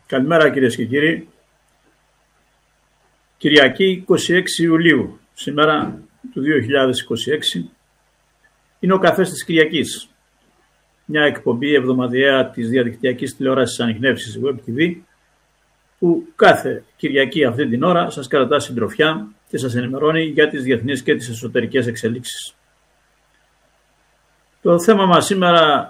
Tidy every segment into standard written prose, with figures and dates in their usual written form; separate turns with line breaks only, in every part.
Καλημέρα κυρίες και κύριοι. Κυριακή 26 Ιουλίου, σήμερα του 2026, είναι ο καφές της Κυριακής. Μια εκπομπή εβδομαδιαία της διαδικτυακής τηλεόρασης ανιχνεύσης Web TV, που κάθε Κυριακή αυτή την ώρα σας κρατά συντροφιά και σας ενημερώνει για τις διεθνείς και τις εσωτερικές εξελίξεις. Το θέμα μας σήμερα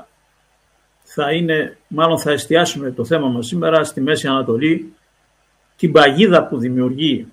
θα εστιάσουμε το θέμα μας σήμερα στη Μέση Ανατολή, την παγίδα που δημιουργεί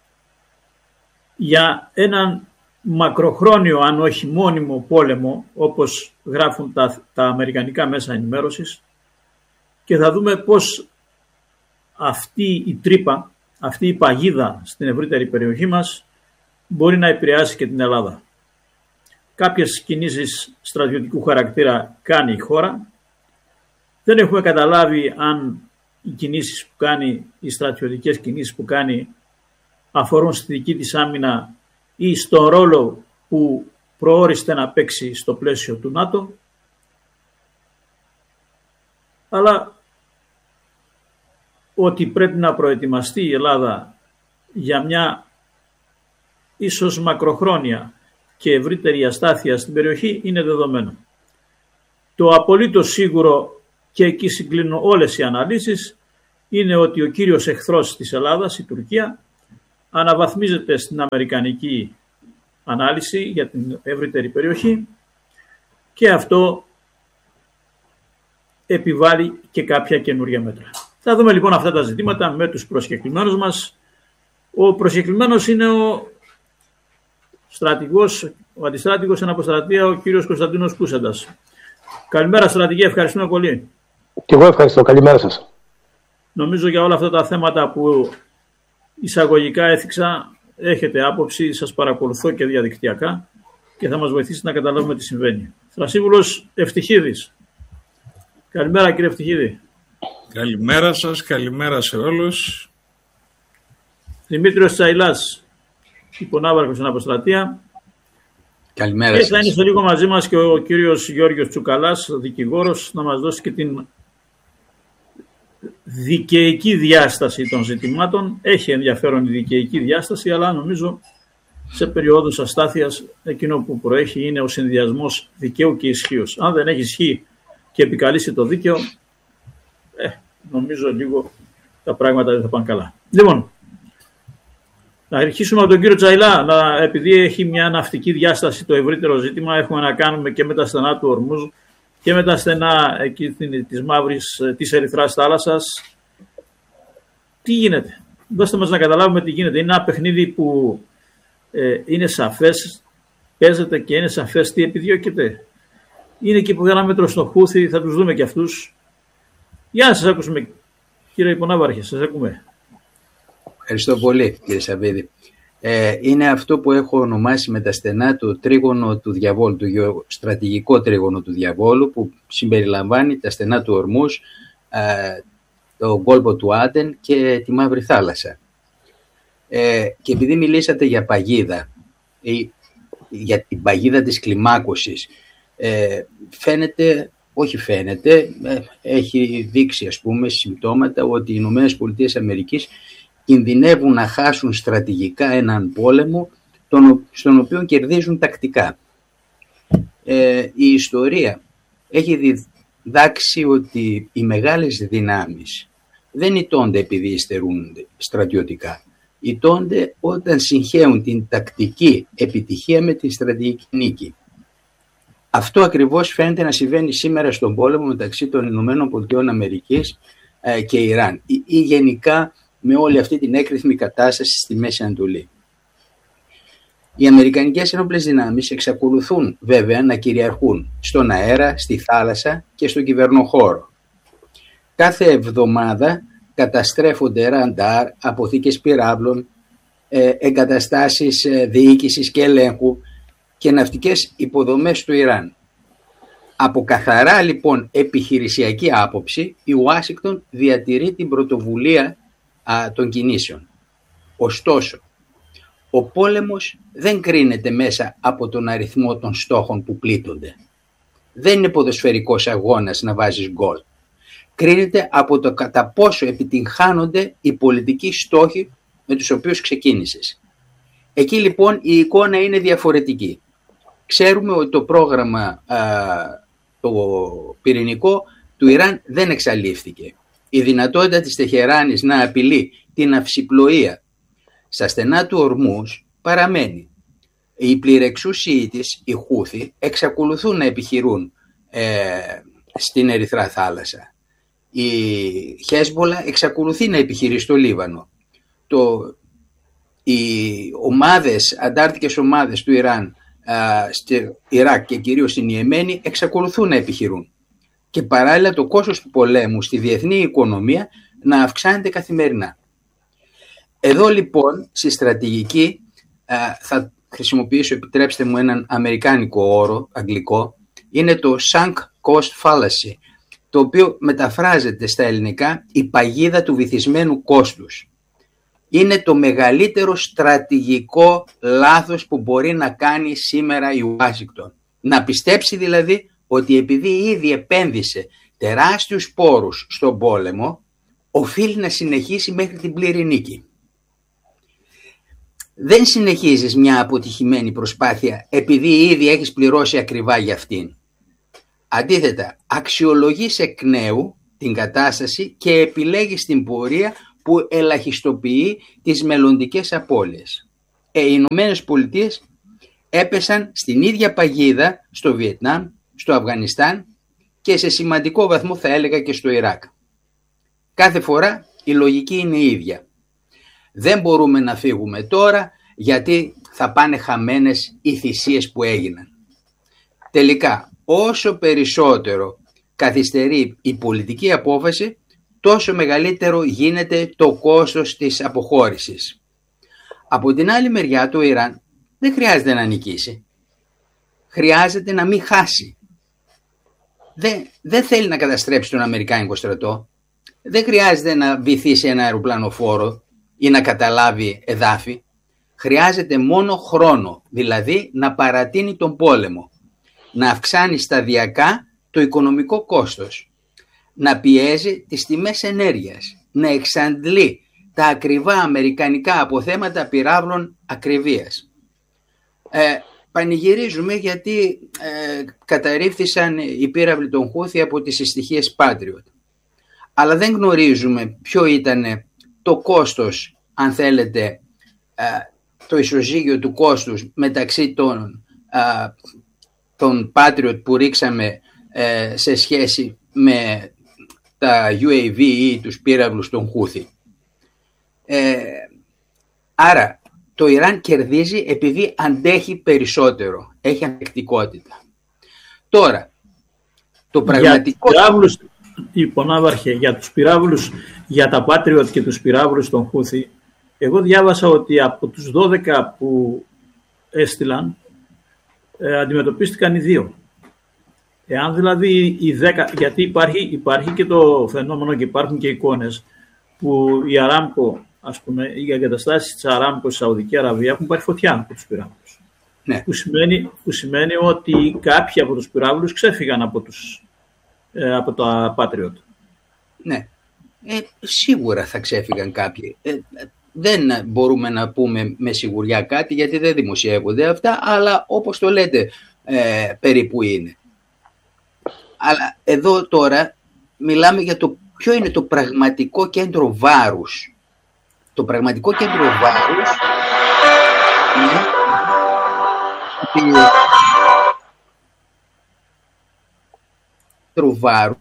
για έναν μακροχρόνιο, αν όχι μόνιμο πόλεμο, όπως γράφουν τα αμερικανικά μέσα ενημέρωσης, και θα δούμε πώς αυτή η τρύπα, αυτή η παγίδα στην ευρύτερη περιοχή μας μπορεί να επηρεάσει και την Ελλάδα. Κάποιες κινήσεις στρατιωτικού χαρακτήρα κάνει η χώρα. Δεν έχουμε καταλάβει αν οι στρατιωτικές κινήσεις που κάνει αφορούν στη δική της άμυνα ή στον ρόλο που προόριστε να παίξει στο πλαίσιο του ΝΑΤΟ. Αλλά ότι πρέπει να προετοιμαστεί η Ελλάδα για μια ίσως μακροχρόνια και ευρύτερη αστάθεια στην περιοχή είναι δεδομένο. Το απολύτως σίγουρο, και εκεί συγκλίνουν όλες οι αναλύσεις, είναι ότι ο κύριος εχθρός της Ελλάδας, η Τουρκία, αναβαθμίζεται στην αμερικανική ανάλυση για την ευρύτερη περιοχή, και αυτό επιβάλλει και κάποια καινούργια μέτρα. Θα δούμε λοιπόν αυτά τα ζητήματα με τους προσκεκλημένους μας. Ο προσκεκλημένος είναι ο αντιστράτηγος εν αποστρατεία, ο κύριος Κωνσταντίνος Κούσαντας. Καλημέρα στρατηγέ, ευχαριστούμε πολύ.
Και εγώ ευχαριστώ, καλημέρα σας.
Νομίζω για όλα αυτά τα θέματα που εισαγωγικά έθιξα έχετε άποψη, σας παρακολουθώ και διαδικτυακά και θα μας βοηθήσει να καταλάβουμε τι συμβαίνει. Θρασίβουλος Ευτυχίδης. Καλημέρα κύριε Ευτυχίδη.
Καλημέρα σας, καλημέρα σε όλους.
Δημήτριος Τσαϊλάς, υπονάβαρχος στην αποστρατεία.
Καλημέρα
και
σας.
θα είναι σε λίγο μαζί μας και ο κύριος Γιώργος Τσουκαλάς, δικηγόρος, να μας δώσει και την δικαιική διάσταση των ζητημάτων. Έχει ενδιαφέρον η δικαιική διάσταση, αλλά νομίζω σε περιόδους αστάθειας εκείνο που προέχει είναι ο συνδυασμός δικαίου και ισχύως. Αν δεν έχει ισχύ και επικαλείσει το δίκαιο, νομίζω λίγο τα πράγματα δεν θα πάνε καλά. Λοιπόν, να αρχίσουμε από τον κύριο Τσαϊλά, επειδή έχει μια ναυτική διάσταση το ευρύτερο ζήτημα, έχουμε να κάνουμε και με τα στενά του Ορμούζ και με τα στενά εκεί της Ερυθράς θάλασσας. Τι γίνεται? Δώστε μας να καταλάβουμε τι γίνεται. Είναι ένα παιχνίδι που είναι σαφές, παίζεται και είναι σαφές τι επιδιώκεται. Είναι και που μέτρο στο Χούθι, θα τους δούμε και αυτούς. Για να σας ακούσουμε κύριε Υπονάβαρχε, σας ακούμε.
Ευχαριστώ πολύ κύριε Σαββίδη. Είναι αυτό που έχω ονομάσει με τα στενά το τρίγωνο του διαβόλου, το γεωστρατηγικό τρίγωνο του διαβόλου, που συμπεριλαμβάνει τα στενά του Ορμούς, το κόλπο του Άντεν και τη Μαύρη Θάλασσα. Και επειδή μιλήσατε για παγίδα, για την παγίδα της κλιμάκωσης, έχει δείξει συμπτώματα ότι οι Ηνωμένες Πολιτείες Αμερικής κινδυνεύουν να χάσουν στρατηγικά έναν πόλεμο στον οποίο κερδίζουν τακτικά. Η ιστορία έχει διδάξει ότι οι μεγάλες δυνάμεις δεν ηττώνται επειδή υστερούν στρατιωτικά. Ηττώνται όταν συγχέουν την τακτική επιτυχία με τη στρατηγική νίκη. Αυτό ακριβώς φαίνεται να συμβαίνει σήμερα στον πόλεμο μεταξύ των Ηνωμένων Πολιτειών Αμερικής και Ιράν, ή γενικά με όλη αυτή την έκρηθμη κατάσταση στη Μέση Ανατολή. Οι αμερικανικές ενόπλες δυνάμεις εξακολουθούν βέβαια να κυριαρχούν στον αέρα, στη θάλασσα και στον κυβερνοχώρο. Κάθε εβδομάδα καταστρέφονται ραντάρ, αποθήκες πυράβλων, εγκαταστάσεις διοίκησης και ελέγχου και ναυτικές υποδομές του Ιράν. Από καθαρά λοιπόν επιχειρησιακή άποψη, η Ουάσιγκτον διατηρεί την πρωτοβουλία των κινήσεων. Ωστόσο, ο πόλεμος δεν κρίνεται μέσα από τον αριθμό των στόχων που πλήττονται. Δεν είναι ποδοσφαιρικός αγώνας να βάζεις γκολ. κρίνεται από το κατά πόσο επιτυγχάνονται οι πολιτικοί στόχοι με τους οποίους ξεκίνησες. Εκεί λοιπόν η εικόνα είναι διαφορετική. Ξέρουμε ότι το πρόγραμμα το πυρηνικό του Ιράν δεν εξαλείφθηκε. Η δυνατότητα της Τεχεράνης να απειλεί την αυσιπλοεία στα στενά του Ορμούς παραμένει. Οι πληρεξούσιοι της, οι Χούθη, εξακολουθούν να επιχειρούν στην Ερυθρά θάλασσα. Η Χέσμπολα εξακολουθεί να επιχειρεί στο Λίβανο. Οι αντάρτικες ομάδες του Ιράν στο Ιράκ και κυρίως στην Ιεμένη εξακολουθούν να επιχειρούν. Και παράλληλα το κόστος του πολέμου στη διεθνή οικονομία να αυξάνεται καθημερινά. Εδώ λοιπόν στη στρατηγική θα χρησιμοποιήσω, επιτρέψτε μου, έναν αμερικάνικο όρο, αγγλικό, είναι το sunk cost fallacy, το οποίο μεταφράζεται στα ελληνικά η παγίδα του βυθισμένου κόστους. Είναι το μεγαλύτερο στρατηγικό λάθος που μπορεί να κάνει σήμερα η Ουάσιγκτον. Να πιστέψει δηλαδή ότι επειδή ήδη επένδυσε τεράστιους πόρους στον πόλεμο, οφείλει να συνεχίσει μέχρι την πλήρη νίκη. Δεν συνεχίζεις μια αποτυχημένη προσπάθεια επειδή ήδη έχεις πληρώσει ακριβά για αυτήν. Αντίθετα, αξιολογείς εκ νέου την κατάσταση και επιλέγεις την πορεία που ελαχιστοποιεί τις μελλοντικές απώλειες. Οι Ηνωμένες Πολιτείες έπεσαν στην ίδια παγίδα στο Βιετνάμ, στο Αφγανιστάν και σε σημαντικό βαθμό θα έλεγα και στο Ιράκ. Κάθε φορά η λογική είναι η ίδια. Δεν μπορούμε να φύγουμε τώρα γιατί θα πάνε χαμένες οι θυσίες που έγιναν. Τελικά, όσο περισσότερο καθυστερεί η πολιτική απόφαση, τόσο μεγαλύτερο γίνεται το κόστος της αποχώρησης. Από την άλλη μεριά, το Ιράν δεν χρειάζεται να νικήσει. Χρειάζεται να μην χάσει. Δεν θέλει να καταστρέψει τον Αμερικάνικο στρατό. Δεν χρειάζεται να βυθίσει ένα αεροπλανοφόρο ή να καταλάβει εδάφη. Χρειάζεται μόνο χρόνο, δηλαδή να παρατείνει τον πόλεμο, να αυξάνει σταδιακά το οικονομικό κόστος, να πιέζει τις τιμές ενέργειας, να εξαντλεί τα ακριβά αμερικανικά αποθέματα πυράβλων ακριβίας. Πανηγυρίζουμε γιατί καταρρίφθησαν οι πύραυλοι των Χούθη από τις συστοιχίες Patriot. Αλλά δεν γνωρίζουμε ποιο ήταν το κόστος, αν θέλετε, το ισοζύγιο του κόστους μεταξύ των Patriot που ρίξαμε σε σχέση με τα UAV ή τους πύραυλους των Χούθη. Άρα το Ιράν κερδίζει επειδή αντέχει περισσότερο, έχει ανθεκτικότητα. Τώρα, το πραγματικό...
Για τους πυράβλους, για τα Patriot και τους πυράβλους των Χούθη, εγώ διάβασα ότι από τους 12 που έστειλαν, αντιμετωπίστηκαν οι 2. Εάν δηλαδή οι 10, γιατί υπάρχει και το φαινόμενο και υπάρχουν και εικόνες που η Αράμκο, ας πούμε, οι εγκαταστάσεις της Αράμκο στη Σαουδική Αραβία έχουν πάρει φωτιά από τους πυράβλους. Ναι. Που σημαίνει ότι κάποιοι από τους πυράβλους ξέφυγαν από τα Patriot.
Ναι, σίγουρα θα ξέφυγαν κάποιοι. Δεν μπορούμε να πούμε με σιγουριά κάτι γιατί δεν δημοσιεύονται αυτά, αλλά όπως το λέτε περίπου είναι. Αλλά εδώ τώρα μιλάμε για το ποιο είναι το πραγματικό κέντρο βάρους. Το πραγματικό κέντρο βάρους είναι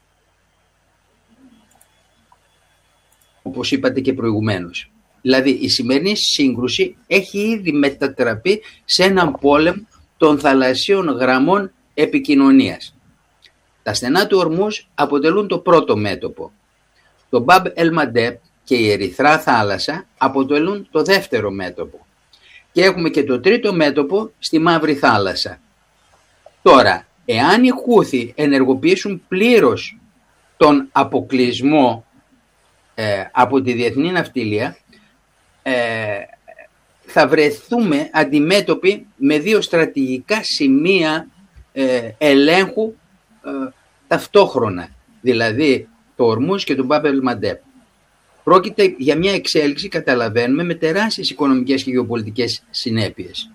όπως είπατε και προηγουμένως. Δηλαδή η σημερινή σύγκρουση έχει ήδη μετατραπεί σε έναν πόλεμο των θαλασσίων γραμμών επικοινωνίας. Τα στενά του Ορμούς αποτελούν το πρώτο μέτωπο. Το Μπαμπ Ελ-Μαντέπ και η Ερυθρά θάλασσα αποτελούν το δεύτερο μέτωπο. Και έχουμε και το τρίτο μέτωπο στη Μαύρη θάλασσα. Τώρα, εάν οι Χούθη ενεργοποιήσουν πλήρως τον αποκλεισμό από τη διεθνή ναυτιλία, θα βρεθούμε αντιμέτωποι με 2 στρατηγικά σημεία ελέγχου ταυτόχρονα. Δηλαδή το Ορμούζ και τον Μπаб ελ-Μαντέπ. Πρόκειται για μια εξέλιξη, καταλαβαίνουμε, με τεράστιες οικονομικές και γεωπολιτικές συνέπειες.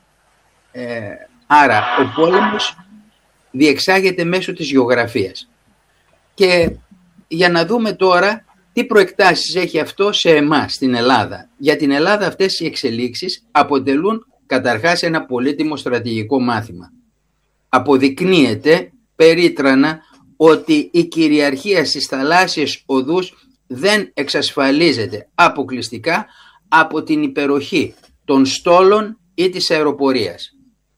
Άρα ο πόλεμος διεξάγεται μέσω της γεωγραφίας. Και για να δούμε τώρα τι προεκτάσεις έχει αυτό σε εμάς, στην Ελλάδα. Για την Ελλάδα αυτές οι εξελίξεις αποτελούν καταρχάς ένα πολύτιμο στρατηγικό μάθημα. Αποδεικνύεται περίτρανα ότι η κυριαρχία στις θαλάσσιες οδούς δεν εξασφαλίζεται αποκλειστικά από την υπεροχή των στόλων ή της αεροπορίας.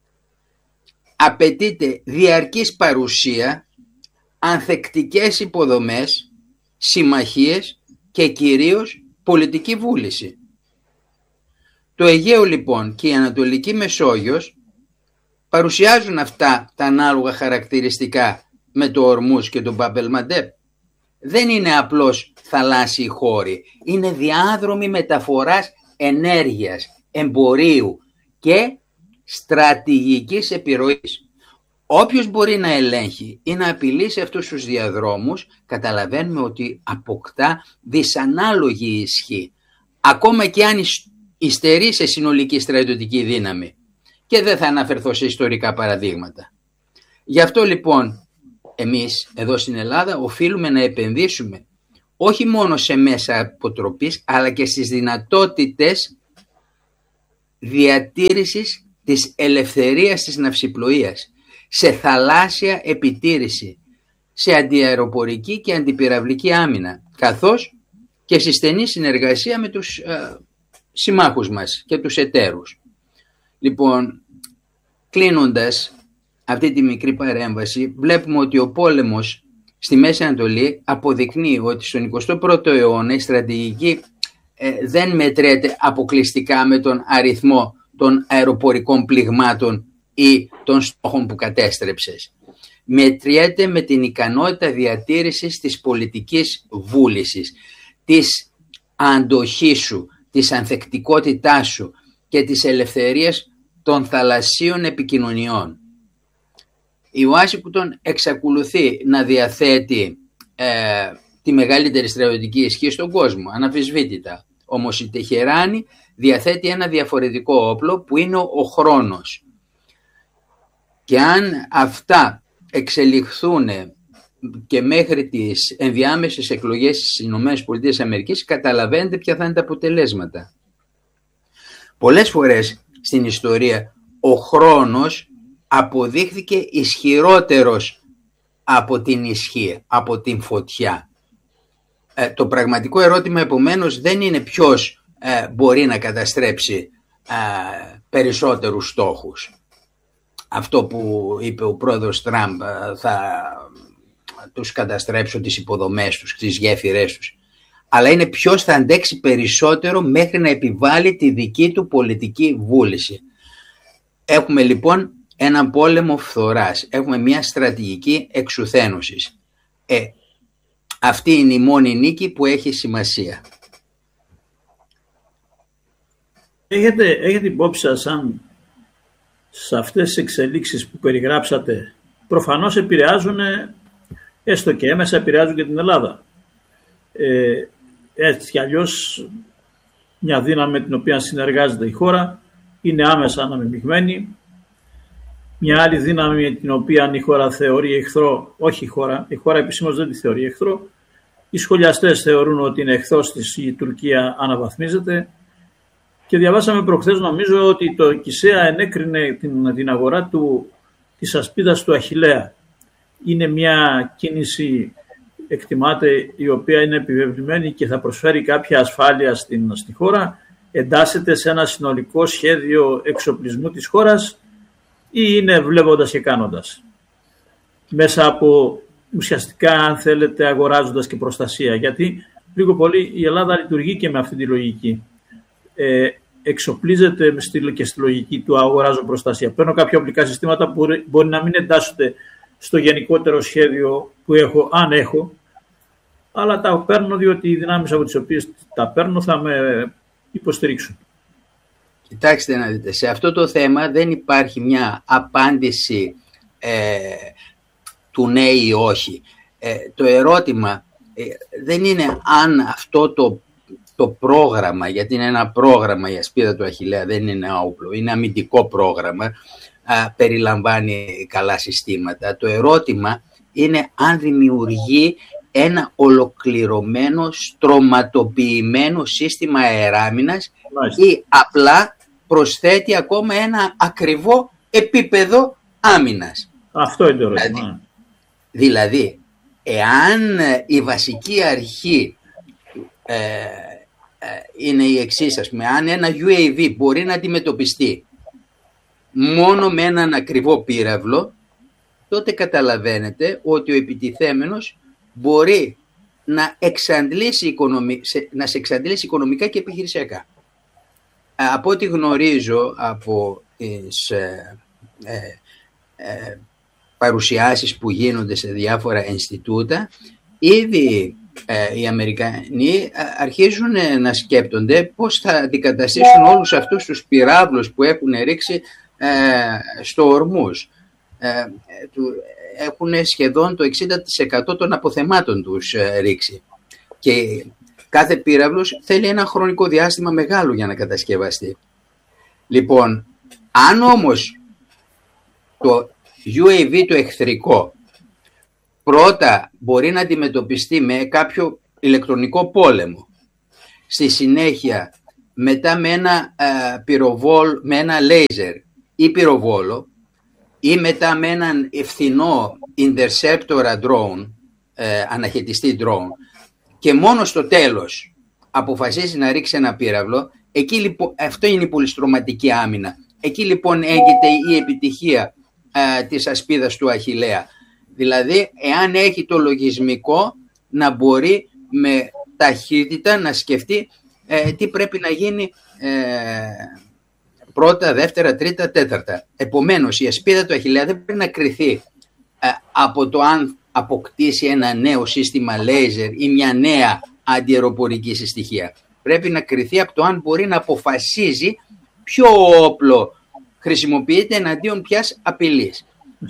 Απαιτείται διαρκής παρουσία, ανθεκτικές υποδομές, συμμαχίες και κυρίως πολιτική βούληση. Το Αιγαίο λοιπόν και η Ανατολική Μεσόγειος παρουσιάζουν αυτά τα ανάλογα χαρακτηριστικά με το Ορμούζ και τον Μπаб ελ-Μαντέπ. Δεν είναι απλώς θαλάσσιοι χώροι, είναι διάδρομοι μεταφοράς ενέργειας, εμπορίου και στρατηγικής επιρροής. Όποιος μπορεί να ελέγχει ή να απειλήσει αυτούς τους διαδρόμους, καταλαβαίνουμε ότι αποκτά δυσανάλογη ισχύ, ακόμα και αν υστερεί σε συνολική στρατιωτική δύναμη. Και δεν θα αναφερθώ σε ιστορικά παραδείγματα. Γι' αυτό λοιπόν εμείς εδώ στην Ελλάδα οφείλουμε να επενδύσουμε όχι μόνο σε μέσα αποτροπής, αλλά και στις δυνατότητες διατήρησης της ελευθερίας της ναυσιπλοείας, σε θαλάσσια επιτήρηση, σε αντιαεροπορική και αντιπυραυλική άμυνα, καθώς και σε στενή συνεργασία με τους συμμάχους μας και τους εταίρους. Λοιπόν, κλείνοντας αυτή τη μικρή παρέμβαση, βλέπουμε ότι ο πόλεμος στη Μέση Ανατολή αποδεικνύει ότι στον 21ο αιώνα η στρατηγική δεν μετρέται αποκλειστικά με τον αριθμό των αεροπορικών πληγμάτων ή των στόχων που κατέστρεψες. Μετριέται με την ικανότητα διατήρησης της πολιτικής βούλησης, της αντοχής σου, της ανθεκτικότητάς σου και της ελευθερίας των θαλασσίων επικοινωνιών. Η Ουάσιγκτον εξακολουθεί να διαθέτει τη μεγαλύτερη στρατιωτική ισχύ στον κόσμο, αναμφισβήτητα. Όμως η Τεχεράνη διαθέτει ένα διαφορετικό όπλο που είναι ο χρόνος. Και αν αυτά εξελιχθούν και μέχρι τις ενδιάμεσες εκλογές στις ΗΠΑ, καταλαβαίνετε ποια θα είναι τα αποτελέσματα. Πολλές φορές στην ιστορία ο χρόνος αποδείχθηκε ισχυρότερος από την ισχύ, από την φωτιά. Το πραγματικό ερώτημα επομένως δεν είναι ποιος μπορεί να καταστρέψει περισσότερους στόχους. Αυτό που είπε ο πρόεδρος Τραμπ, θα τους καταστρέψω τις υποδομές τους, τις γέφυρές τους. Αλλά είναι ποιος θα αντέξει περισσότερο μέχρι να επιβάλλει τη δική του πολιτική βούληση. Έχουμε λοιπόν έναν πόλεμο φθοράς, έχουμε μια στρατηγική εξουθένωσης. Αυτή είναι η μόνη νίκη που έχει σημασία.
Έχετε υπόψη σας αν σε αυτές τις εξελίξεις που περιγράψατε προφανώς επηρεάζουν, έστω και έμεσα επηρεάζουν και την Ελλάδα. Έτσι κι αλλιώς μια δύναμη με την οποία συνεργάζεται η χώρα είναι άμεσα αναμειγμένη. Μια άλλη δύναμη με την οποία η χώρα θεωρεί εχθρό, όχι η χώρα επισήμως δεν τη θεωρεί εχθρό. Οι σχολιαστές θεωρούν ότι είναι εχθρός της, η Τουρκία αναβαθμίζεται. Και διαβάσαμε προχθές, νομίζω, ότι το ΚΙΣΕΑ ενέκρινε την αγορά της ασπίδας του Αχιλλέα. Είναι μια κίνηση, εκτιμάται, η οποία είναι επιβεβλημένη και θα προσφέρει κάποια ασφάλεια στη χώρα. Εντάσσεται σε ένα συνολικό σχέδιο εξοπλισμού της χώρας ή είναι βλέποντας και κάνοντας. Μέσα από ουσιαστικά, αν θέλετε, αγοράζοντας και προστασία. Γιατί λίγο πολύ η Ελλάδα λειτουργεί και με αυτή τη λογική. Εξοπλίζεται και στη λογική του αγοράζω προστασία. Παίρνω κάποια οπλικά συστήματα που μπορεί να μην εντάσσονται στο γενικότερο σχέδιο που έχω, αν έχω, αλλά τα παίρνω διότι οι δυνάμεις από τις οποίες τα παίρνω θα με υποστηρίξουν.
Κοιτάξτε να δείτε, σε αυτό το θέμα δεν υπάρχει μια απάντηση του ναι ή όχι. Το ερώτημα δεν είναι αν αυτό το πρόγραμμα, γιατί είναι ένα πρόγραμμα, η ασπίδα του Αχιλλέα δεν είναι ένα όπλο, είναι αμυντικό πρόγραμμα, περιλαμβάνει καλά συστήματα. Το ερώτημα είναι αν δημιουργεί ένα ολοκληρωμένο, στρωματοποιημένο σύστημα αεράμινας ή απλά προσθέτει ακόμα ένα ακριβό επίπεδο άμυνας.
Αυτό είναι το ερώτημα.
Δηλαδή, εάν η βασική αρχή είναι η εξής, ας πούμε, αν ένα UAV μπορεί να αντιμετωπιστεί μόνο με έναν ακριβό πύραυλο, τότε καταλαβαίνετε ότι ο επιτιθέμενος μπορεί να σε εξαντλήσει οικονομικά και επιχειρησιακά. Από ό,τι γνωρίζω από τις παρουσιάσεις που γίνονται σε διάφορα Ινστιτούτα, ήδη οι Αμερικανοί αρχίζουν να σκέπτονται πώς θα αντικαταστήσουν όλους αυτούς τους πυράβλους που έχουν ρίξει στο Ορμούζ. Έχουν σχεδόν το 60% των αποθεμάτων τους ρίξει. Και κάθε πύραυλος θέλει ένα χρονικό διάστημα μεγάλο για να κατασκευαστεί. Λοιπόν, αν όμως το UAV το εχθρικό πρώτα μπορεί να αντιμετωπιστεί με κάποιο ηλεκτρονικό πόλεμο, στη συνέχεια μετά με ένα με ένα λέιζερ ή πυροβόλο, ή μετά με έναν ευθυνό interceptor drone, αναχαιτιστή drone, και μόνο στο τέλος αποφασίζει να ρίξει ένα πύραυλο, εκεί λοιπόν, αυτό είναι η πολυστρωματική άμυνα. Εκεί λοιπόν έγινε η επιτυχία της ασπίδας του Αχιλλέα. Δηλαδή, εάν έχει το λογισμικό να μπορεί με ταχύτητα να σκεφτεί τι πρέπει να γίνει πρώτα, δεύτερα, τρίτα, τέταρτα. Επομένως, η ασπίδα του Αχιλλέα δεν πρέπει να κριθεί από το αν αποκτήσει ένα νέο σύστημα λέιζερ ή μια νέα αντιαεροπορική συστοιχεία. Πρέπει να κριθεί από το αν μπορεί να αποφασίζει ποιο όπλο χρησιμοποιείται εναντίον ποιας απειλής.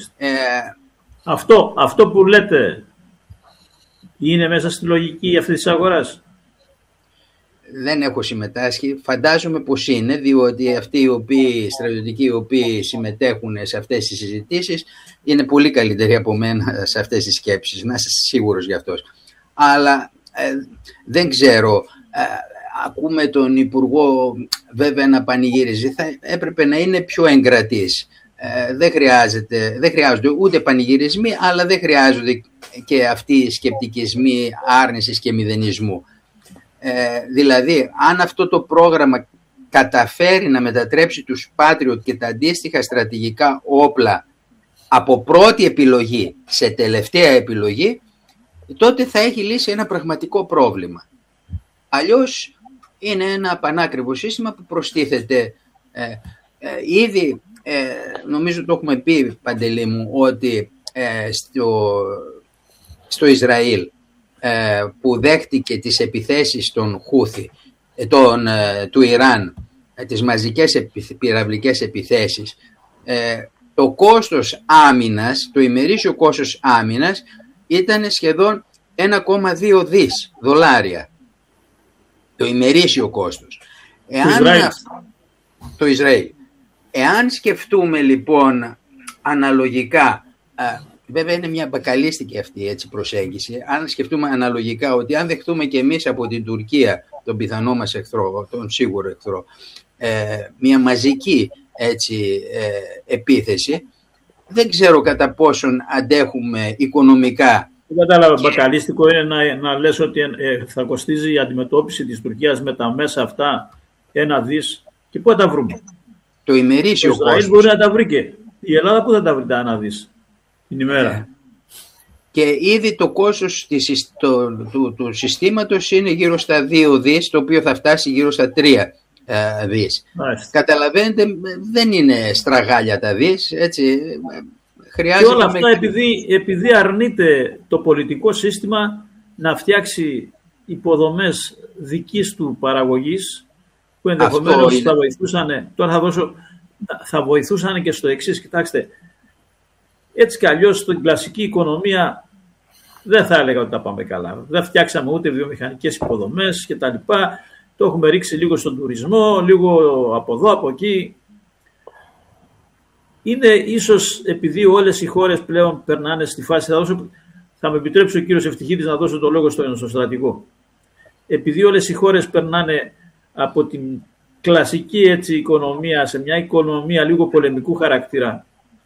Αυτό που λέτε είναι μέσα στη λογική αυτής της αγοράς?
Δεν έχω συμμετάσχει, φαντάζομαι πως είναι, διότι αυτοί οι στρατιωτικοί οι οποίοι συμμετέχουν σε αυτές τις συζητήσεις είναι πολύ καλύτεροι από μένα σε αυτές τις σκέψεις, να είσαι σίγουρος γι' αυτό. Αλλά δεν ξέρω, ακούμε τον Υπουργό βέβαια να πανηγύριζει, θα έπρεπε να είναι πιο εγκρατής. Δεν χρειάζονται ούτε πανηγυρισμοί, αλλά δεν χρειάζονται και αυτοί οι σκεπτικισμοί άρνησης και μηδενισμού. Δηλαδή, αν αυτό το πρόγραμμα καταφέρει να μετατρέψει τους Patriot και τα αντίστοιχα στρατηγικά όπλα από πρώτη επιλογή σε τελευταία επιλογή, τότε θα έχει λύσει ένα πραγματικό πρόβλημα. Αλλιώς είναι ένα πανάκριβο σύστημα που προστίθεται. Ήδη νομίζω το έχουμε πει, Παντελή μου, ότι στο Ισραήλ που δέχτηκε τις επιθέσεις των Χούθι, του Ιράν, τις μαζικές πυραυλικές επιθέσεις, το κόστος άμυνας, το ημερήσιο κόστος άμυνας ήταν σχεδόν 1,2 δις δολάρια. Το ημερήσιο κόστος. Το Ισραήλ. Εάν σκεφτούμε λοιπόν αναλογικά, βέβαια είναι μια μπακαλίστικη αυτή έτσι προσέγγιση, αν σκεφτούμε αναλογικά ότι αν δεχτούμε και εμείς από την Τουρκία τον πιθανό μας εχθρό, τον σίγουρο εχθρό, μια μαζική έτσι, επίθεση, δεν ξέρω κατά πόσον αντέχουμε οικονομικά.
Δεν κατάλαβα, μπακαλίστικο είναι να λες ότι θα κοστίζει η αντιμετώπιση της Τουρκίας με τα μέσα αυτά 1 δις, και πού θα τα βρούμε?
Το ημερήσιο κόστος.
Ισραήλ μπορεί να τα βρει και η Ελλάδα πού θα τα βρει τα 1 δις την ημέρα?
Και ήδη το κόστος του συστήματος είναι γύρω στα 2 δις, το οποίο θα φτάσει γύρω στα 3 δις. Καταλαβαίνετε, δεν είναι στραγάλια τα δις, έτσι.
Και όλα αυτά επειδή αρνείται το πολιτικό σύστημα να φτιάξει υποδομές δικής του παραγωγής, που ενδεχομένως θα βοηθούσαν. Τώρα θα βοηθούσαν και στο εξής. Κοιτάξτε, έτσι κι αλλιώς στην κλασική οικονομία δεν θα έλεγα ότι τα πάμε καλά. Δεν φτιάξαμε ούτε βιομηχανικές υποδομές κτλ. Το έχουμε ρίξει λίγο στον τουρισμό, λίγο από εδώ, από εκεί. Είναι ίσως επειδή όλες οι χώρες πλέον περνάνε στη φάση, θα με επιτρέψει ο κύριος Ευτυχίδης να δώσω το λόγο στον στρατηγό. Επειδή όλες οι χώρες περνάνε από την κλασική οικονομία σε μια οικονομία λίγο πολεμικού χαρακτήρα,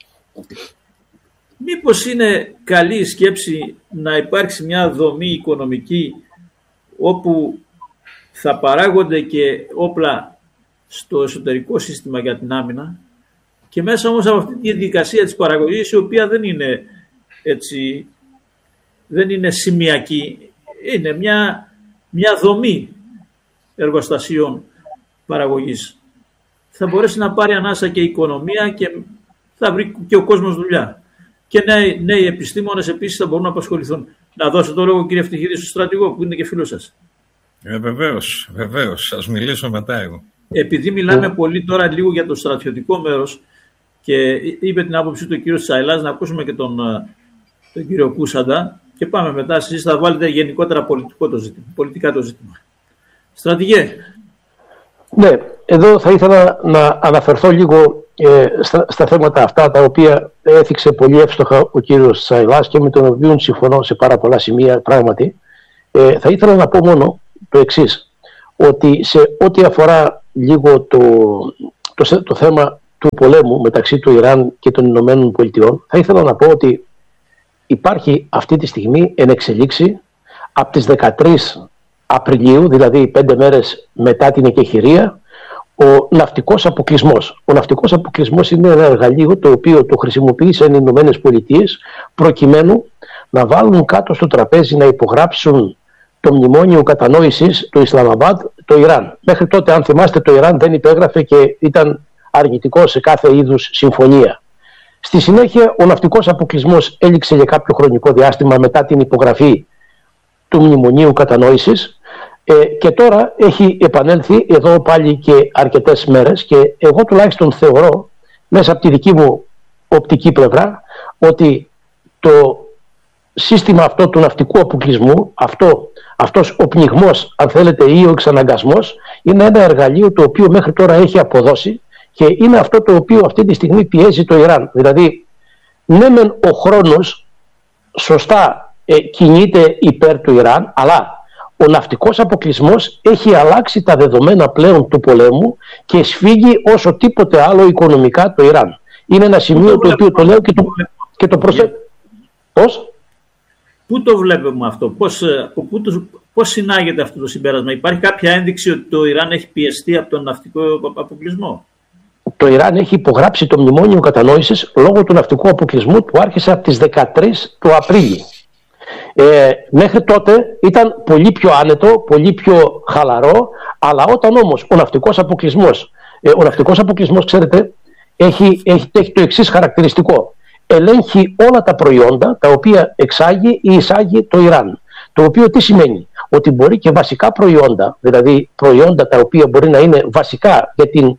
μήπως είναι καλή η σκέψη να υπάρξει μια δομή οικονομική όπου θα παράγονται και όπλα στο εσωτερικό σύστημα για την άμυνα και μέσα όμως από αυτή τη διαδικασία της παραγωγής, η οποία δεν είναι σημειακή, είναι μια δομή εργοστασίων παραγωγής. Θα μπορέσει να πάρει ανάσα και η οικονομία και θα βρει και ο κόσμος δουλειά. Και νέοι επιστήμονες επίσης θα μπορούν να απασχοληθούν. Να δώσω το λόγο, κύριε Ευτυχίδη, στον στρατηγό που είναι και φίλος σας.
Βεβαίως. Σας μιλήσω μετά εγώ.
Επειδή μιλάμε πολύ τώρα λίγο για το στρατιωτικό μέρος και είπε την άποψη του κύριο Τσαϊλάς, να ακούσουμε και τον κύριο Κούσαντα και πάμε μετά. Εσείς θα βάλετε γενικότερα πολιτικά το ζήτημα. Στρατηγέ.
Ναι, εδώ θα ήθελα να αναφερθώ λίγο στα θέματα αυτά τα οποία έθιξε πολύ εύστοχα ο κύριος Τσαϊλάς και με τον οποίο συμφωνώ σε πάρα πολλά σημεία πράγματι. Θα ήθελα να πω μόνο το εξής, ότι σε ό,τι αφορά λίγο το θέμα του πολέμου μεταξύ του Ιράν και των Ηνωμένων Πολιτειών, θα ήθελα να πω ότι υπάρχει αυτή τη στιγμή εν εξελίξη από τις 13 Απριλίου, δηλαδή 5 μέρες μετά την εκεχηρία, ο ναυτικός αποκλεισμός. Ο ναυτικός αποκλεισμός είναι ένα εργαλείο το οποίο το χρησιμοποίησαν οι Ηνωμένες Πολιτείες προκειμένου να βάλουν κάτω στο τραπέζι να υπογράψουν το μνημόνιο κατανόησης του Ισλαμαμπάντ το Ιράν. Μέχρι τότε, αν θυμάστε, το Ιράν δεν υπέγραφε και ήταν αρνητικό σε κάθε είδους συμφωνία. Στη συνέχεια, ο ναυτικός αποκλεισμός έληξε για κάποιο χρονικό διάστημα μετά την υπογραφή του μνημονίου κατανόησης και τώρα έχει επανέλθει εδώ πάλι και αρκετές μέρες και εγώ τουλάχιστον θεωρώ, μέσα από τη δική μου οπτική πλευρά, ότι το σύστημα αυτό του ναυτικού αποκλεισμού, αυτός ο πνιγμός, αν θέλετε, ή ο εξαναγκασμός, είναι ένα εργαλείο το οποίο μέχρι τώρα έχει αποδώσει και είναι αυτό το οποίο αυτή τη στιγμή πιέζει το Ιράν. Δηλαδή, ναι μεν ο χρόνος σωστά κινείται υπέρ του Ιράν, αλλά ο ναυτικός αποκλεισμός έχει αλλάξει τα δεδομένα πλέον του πολέμου και σφίγγει όσο τίποτε άλλο οικονομικά το Ιράν. Είναι ένα σημείο το οποίο το λέω και το προσθέτω. Πώς?
Πού το βλέπουμε αυτό, πώς συνάγεται αυτό το συμπέρασμα? Υπάρχει κάποια ένδειξη ότι το Ιράν έχει πιεστεί από τον ναυτικό αποκλεισμό?
Το Ιράν έχει υπογράψει το μνημόνιο κατανόησης λόγω του ναυτικού αποκλεισμού που άρχισε από τις 13 του Απρίλη. Μέχρι τότε ήταν πολύ πιο άνετο, πολύ πιο χαλαρό, αλλά όταν όμως ο ναυτικός αποκλεισμός, ξέρετε, έχει το εξής χαρακτηριστικό. Ελέγχει όλα τα προϊόντα τα οποία εξάγει ή εισάγει το Ιράν. Το οποίο τι σημαίνει? Ότι μπορεί και βασικά προϊόντα, δηλαδή προϊόντα τα οποία μπορεί να είναι βασικά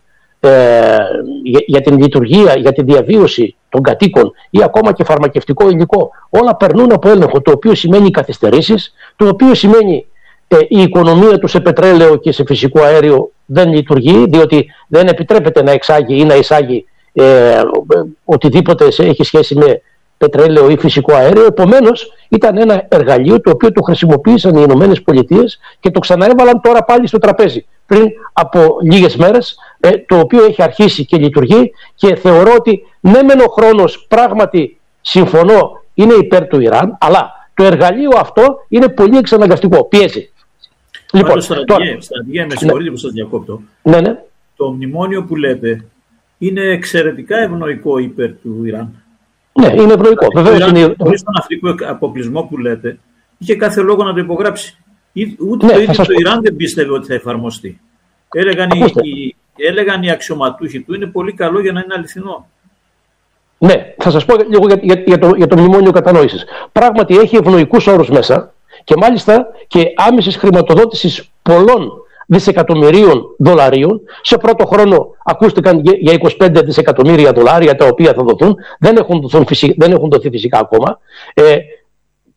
για την λειτουργία, για τη διαβίωση των κατοίκων ή ακόμα και φαρμακευτικό υλικό, όλα περνούν από έλεγχο, το οποίο σημαίνει καθυστερήσεις, το οποίο σημαίνει η οικονομία του σε πετρέλαιο και σε φυσικό αέριο δεν λειτουργεί, διότι δεν επιτρέπεται να εξάγει ή να εισάγει οτιδήποτε έχει σχέση με πετρέλαιο ή φυσικό αέριο. Επομένως ήταν ένα εργαλείο το οποίο το χρησιμοποίησαν οι Ηνωμένες Πολιτείες και το ξαναέβαλαν τώρα πάλι στο τραπέζι πριν από λίγες μέρες, το οποίο έχει αρχίσει και λειτουργεί και θεωρώ ότι ναι μεν ο χρόνος πράγματι συμφωνώ είναι υπέρ του Ιράν, αλλά το εργαλείο αυτό είναι πολύ εξαναγκαστικό, πιέζει.
Λοιπόν, στρατηγέ, με συγχωρείτε που σας διακόπτω.
Ναι.
Το μνημόνιο που λέτε είναι εξαιρετικά ευνοϊκό υπέρ του Ιράν.
Ναι, είναι ευνοϊκό.
Χωρίς τον ναυτικό αποκλεισμό που λέτε, είχε κάθε λόγο να το υπογράψει. Ούτε το ίδιο το Ιράν δεν πίστευε ότι θα εφαρμοστεί. Έλεγαν οι αξιωματούχοι του, είναι πολύ καλό για να είναι αληθινό.
Ναι, θα σας πω λίγο για το μνημόνιο κατανόησης. Πράγματι έχει ευνοϊκούς όρους μέσα και μάλιστα και άμεσης χρηματοδότησης πολλών δισεκατομμυρίων δολαρίων. Σε πρώτο χρόνο ακούστηκαν για 25 δισεκατομμύρια δολάρια τα οποία θα δοθούν. Δεν έχουν δοθεί φυσικά ακόμα.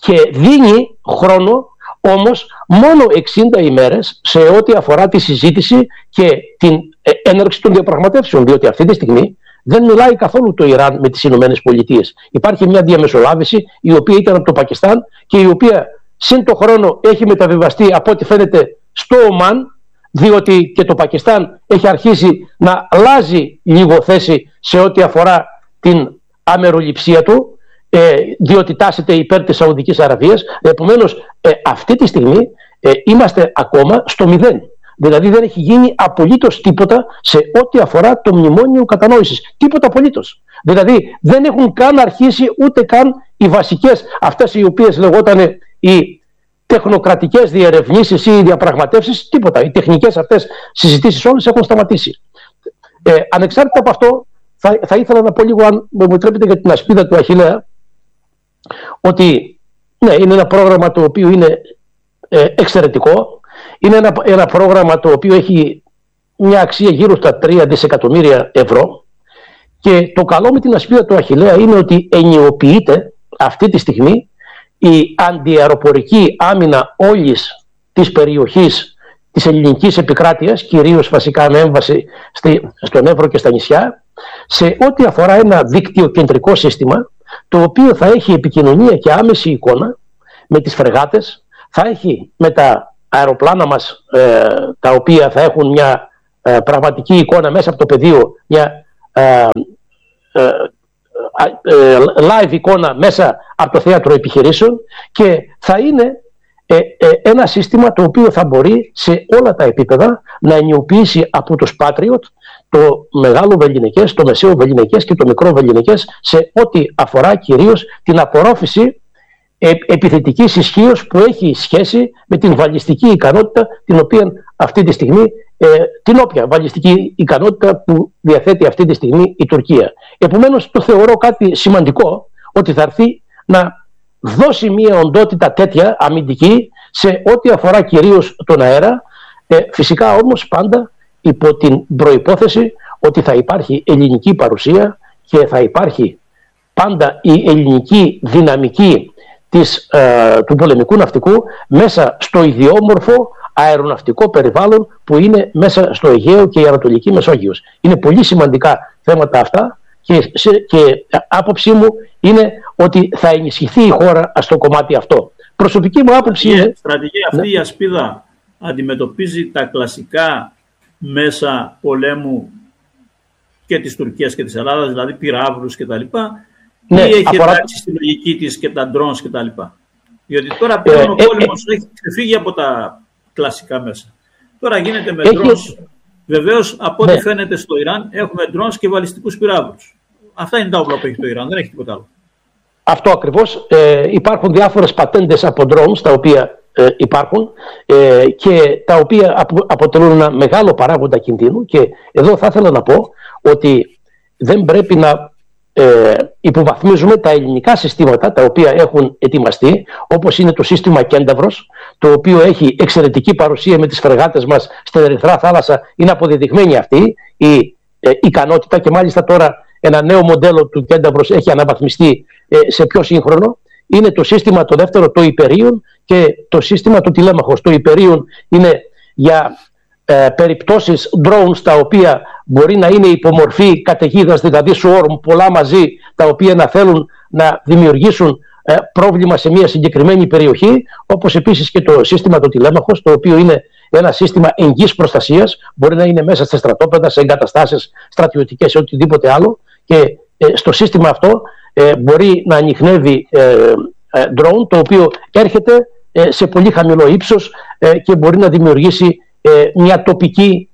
και δίνει χρόνο όμως μόνο 60 ημέρες σε ό,τι αφορά τη συζήτηση και την έναρξη των διαπραγματεύσεων, διότι αυτή τη στιγμή δεν μιλάει καθόλου το Ιράν με τις Ηνωμένες Πολιτείες. Υπάρχει μια διαμεσολάβηση η οποία ήταν από το Πακιστάν και η οποία συν το χρόνο έχει μεταβιβαστεί από ό,τι φαίνεται στο Ομάν, διότι και το Πακιστάν έχει αρχίσει να αλλάζει λίγο θέση σε ό,τι αφορά την αμεροληψία του, διότι τάσεται υπέρ της Σαουδικής Αραβίας. Επομένως, αυτή τη στιγμή είμαστε ακόμα στο μηδέν. Δηλαδή δεν έχει γίνει απολύτως τίποτα σε ό,τι αφορά το μνημόνιο κατανόησης. Τίποτα απολύτως. Δηλαδή δεν έχουν καν αρχίσει ούτε καν οι βασικές, αυτές οι οποίες λεγόταν οι τεχνοκρατικές διερευνήσεις ή οι διαπραγματεύσεις, τίποτα. Οι τεχνικές αυτές συζητήσεις όλες έχουν σταματήσει. Ανεξάρτητα από αυτό, θα ήθελα να πω λίγο, αν μου επιτρέπετε, για την ασπίδα του Αχιλλέα, ότι ναι, είναι ένα πρόγραμμα το οποίο είναι εξαιρετικό. Είναι ένα πρόγραμμα το οποίο έχει μια αξία γύρω στα 3 δισεκατομμύρια ευρώ, και το καλό με την ασπίδα του Αχιλλέα είναι ότι ενιοποιείται αυτή τη στιγμή η αντιαεροπορική άμυνα όλης της περιοχής της ελληνικής επικράτειας, κυρίως βασικά με έμβαση στον Εύρο και στα νησιά, σε ό,τι αφορά ένα δίκτυο κεντρικό σύστημα, το οποίο θα έχει επικοινωνία και άμεση εικόνα με τις φρεγάτες, θα έχει με τα αεροπλάνα μας, τα οποία θα έχουν μια πραγματική εικόνα μέσα από το πεδίο, μια live εικόνα μέσα από το θέατρο επιχειρήσεων, και θα είναι ένα σύστημα το οποίο θα μπορεί σε όλα τα επίπεδα να ενιοποιήσει από τους Patriot το μεγάλο βεληνικές, το μεσαίο βεληνικές και το μικρό βεληνικές, σε ό,τι αφορά κυρίως την απορρόφηση επιθετικής ισχύως που έχει σχέση με την βαλιστική ικανότητα, την οποία αυτή τη στιγμή, την όποια βαλιστική ικανότητα που διαθέτει αυτή τη στιγμή η Τουρκία. Επομένως, το θεωρώ κάτι σημαντικό ότι θα έρθει να δώσει μια οντότητα τέτοια αμυντική σε ό,τι αφορά κυρίως τον αέρα, φυσικά όμως πάντα υπό την προϋπόθεση ότι θα υπάρχει ελληνική παρουσία και θα υπάρχει πάντα η ελληνική δυναμική του πολεμικού ναυτικού μέσα στο ιδιόμορφο αεροναυτικό περιβάλλον που είναι μέσα στο Αιγαίο και η Ανατολική Μεσόγειος. Είναι πολύ σημαντικά θέματα αυτά και άποψή μου είναι ότι θα ενισχυθεί η χώρα στο κομμάτι αυτό. Προσωπική μου άποψη είναι...
Στρατηγή αυτή η ασπίδα αντιμετωπίζει τα κλασικά μέσα πολέμου και της Τουρκίας και της Ελλάδας, δηλαδή πυράβλους κτλ. Ναι, ή έχει εντάξει στη λογική της και τα drones κτλ. Διότι τώρα πλέον ο πόλεμος έχει ξεφύγει από τα κλασικά μέσα. Τώρα γίνεται με drones. Βεβαίως, από ό,τι φαίνεται στο Ιράν, έχουμε drones και βαλιστικούς πυράβλους. Αυτά είναι τα όπλα που έχει το Ιράν, δεν έχει τίποτα άλλο. Αυτό ακριβώς. Υπάρχουν διάφορες πατέντες από drones τα οποία υπάρχουν και τα οποία αποτελούν ένα μεγάλο παράγοντα κινδύνου, και εδώ θα ήθελα να πω ότι δεν πρέπει να υποβαθμίζουμε τα ελληνικά συστήματα τα οποία έχουν ετοιμαστεί, όπως είναι το σύστημα Κένταβρος, το οποίο έχει εξαιρετική παρουσία με τις φρεγάτες μας στην Ερυθρά θάλασσα. Είναι αποδεδειγμένη αυτή η ικανότητα, και μάλιστα τώρα ένα νέο μοντέλο του Κένταβρος έχει αναβαθμιστεί σε πιο σύγχρονο. Είναι το σύστημα το δεύτερο, το Υπερίον, και το σύστημα το Τηλέμαχος. Το Υπερίον είναι για περιπτώσεις drones τα οποία μπορεί να είναι υπομορφή καταιγίδας, δηλαδή swarm, πολλά μαζί, τα οποία να θέλουν να δημιουργήσουν πρόβλημα σε μια συγκεκριμένη περιοχή, όπως επίσης και το σύστημα το Τηλέμαχος, το οποίο είναι ένα σύστημα εγγύς προστασίας, μπορεί να είναι μέσα σε στρατόπεδα, σε εγκαταστάσεις στρατιωτικές, σε οτιδήποτε άλλο, και στο σύστημα αυτό μπορεί να ανιχνεύει drone, το οποίο έρχεται σε πολύ χαμηλό ύψος και μπορεί να δημιουργήσει μια τοπική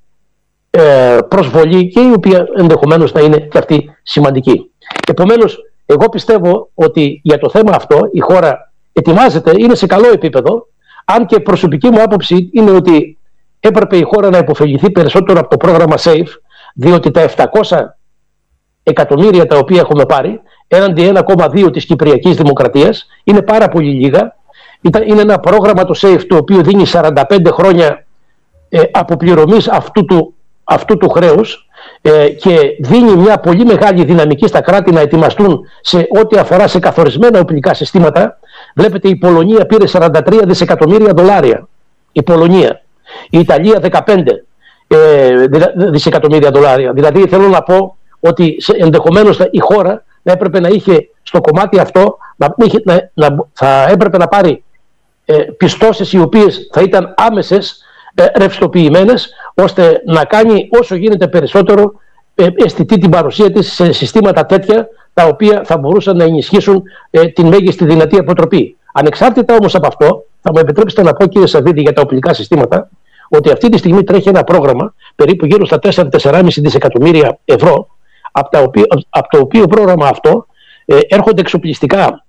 προσβολή, και η οποία ενδεχομένως θα είναι και αυτή σημαντική. Επομένως, εγώ πιστεύω ότι για το θέμα αυτό η χώρα ετοιμάζεται, είναι σε καλό επίπεδο, αν και προσωπική μου άποψη είναι ότι έπρεπε η χώρα να υποφεληθεί περισσότερο από το πρόγραμμα SAFE, διότι τα 700 εκατομμύρια τα οποία έχουμε πάρει έναντι 1,2 της Κυπριακής Δημοκρατίας είναι πάρα πολύ λίγα. Είναι ένα πρόγραμμα το SAFE το οποίο δίνει 45 χρόνια αποπληρωμής αυτού του χρέους και δίνει μια πολύ μεγάλη δυναμική στα κράτη να ετοιμαστούν σε ό,τι αφορά σε καθορισμένα οπλικά συστήματα,
Βλέπετε, η Πολωνία πήρε 43 δισεκατομμύρια δολάρια. Η Πολωνία. Η Ιταλία 15 δισεκατομμύρια δολάρια. Δηλαδή θέλω να πω ότι ενδεχομένως η χώρα να έπρεπε να είχε στο κομμάτι αυτό, θα έπρεπε να πάρει πιστώσεις οι οποίες θα ήταν άμεσες, ρευστοποιημένες, ώστε να κάνει όσο γίνεται περισσότερο αισθητή την παρουσία της σε συστήματα τέτοια, τα οποία θα μπορούσαν να ενισχύσουν την μέγιστη δυνατή αποτροπή. Ανεξάρτητα όμως από αυτό, θα μου επιτρέψετε να πω, κύριε Σαββίδη, για τα οπλικά συστήματα, ότι αυτή τη στιγμή τρέχει ένα πρόγραμμα περίπου γύρω στα 4-4,5 δισεκατομμύρια ευρώ, από το οποίο πρόγραμμα αυτό έρχονται εξοπλιστικά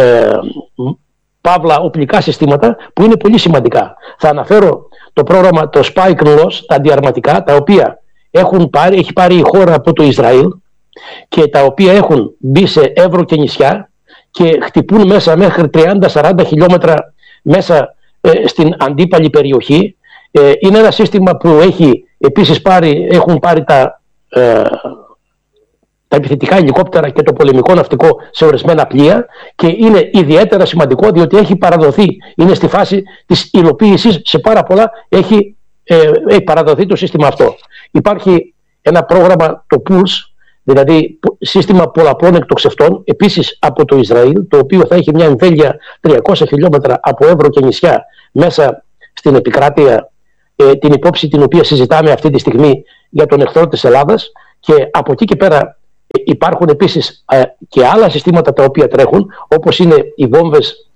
παύλα οπλικά συστήματα που είναι πολύ σημαντικά. Θα αναφέρω το πρόγραμμα, το Spike Loss, τα αντιαρματικά, τα οποία έχει πάρει η χώρα από το Ισραήλ και τα οποία έχουν μπει σε Εύρο και νησιά και χτυπούν μέσα μέχρι 30-40 χιλιόμετρα μέσα στην αντίπαλη περιοχή. Είναι ένα σύστημα που έχουν πάρει τα επιθετικά ελικόπτερα και το πολεμικό ναυτικό σε ορισμένα πλοία, και είναι ιδιαίτερα σημαντικό διότι έχει παραδοθεί, είναι στη φάση της υλοποίησης, σε πάρα πολλά έχει παραδοθεί το σύστημα αυτό. Υπάρχει ένα πρόγραμμα, το PULS, δηλαδή σύστημα πολλαπλών εκτοξευτών, επίσης από το Ισραήλ, το οποίο θα έχει μια εμβέλεια 300 χιλιόμετρα από Εύρο και νησιά μέσα στην επικράτεια, την υπόψη την οποία συζητάμε αυτή τη στιγμή για τον εχθρό της Ελλάδας, και από εκεί και πέρα υπάρχουν επίσης και άλλα συστήματα τα οποία τρέχουν, όπως είναι οι βόμβες,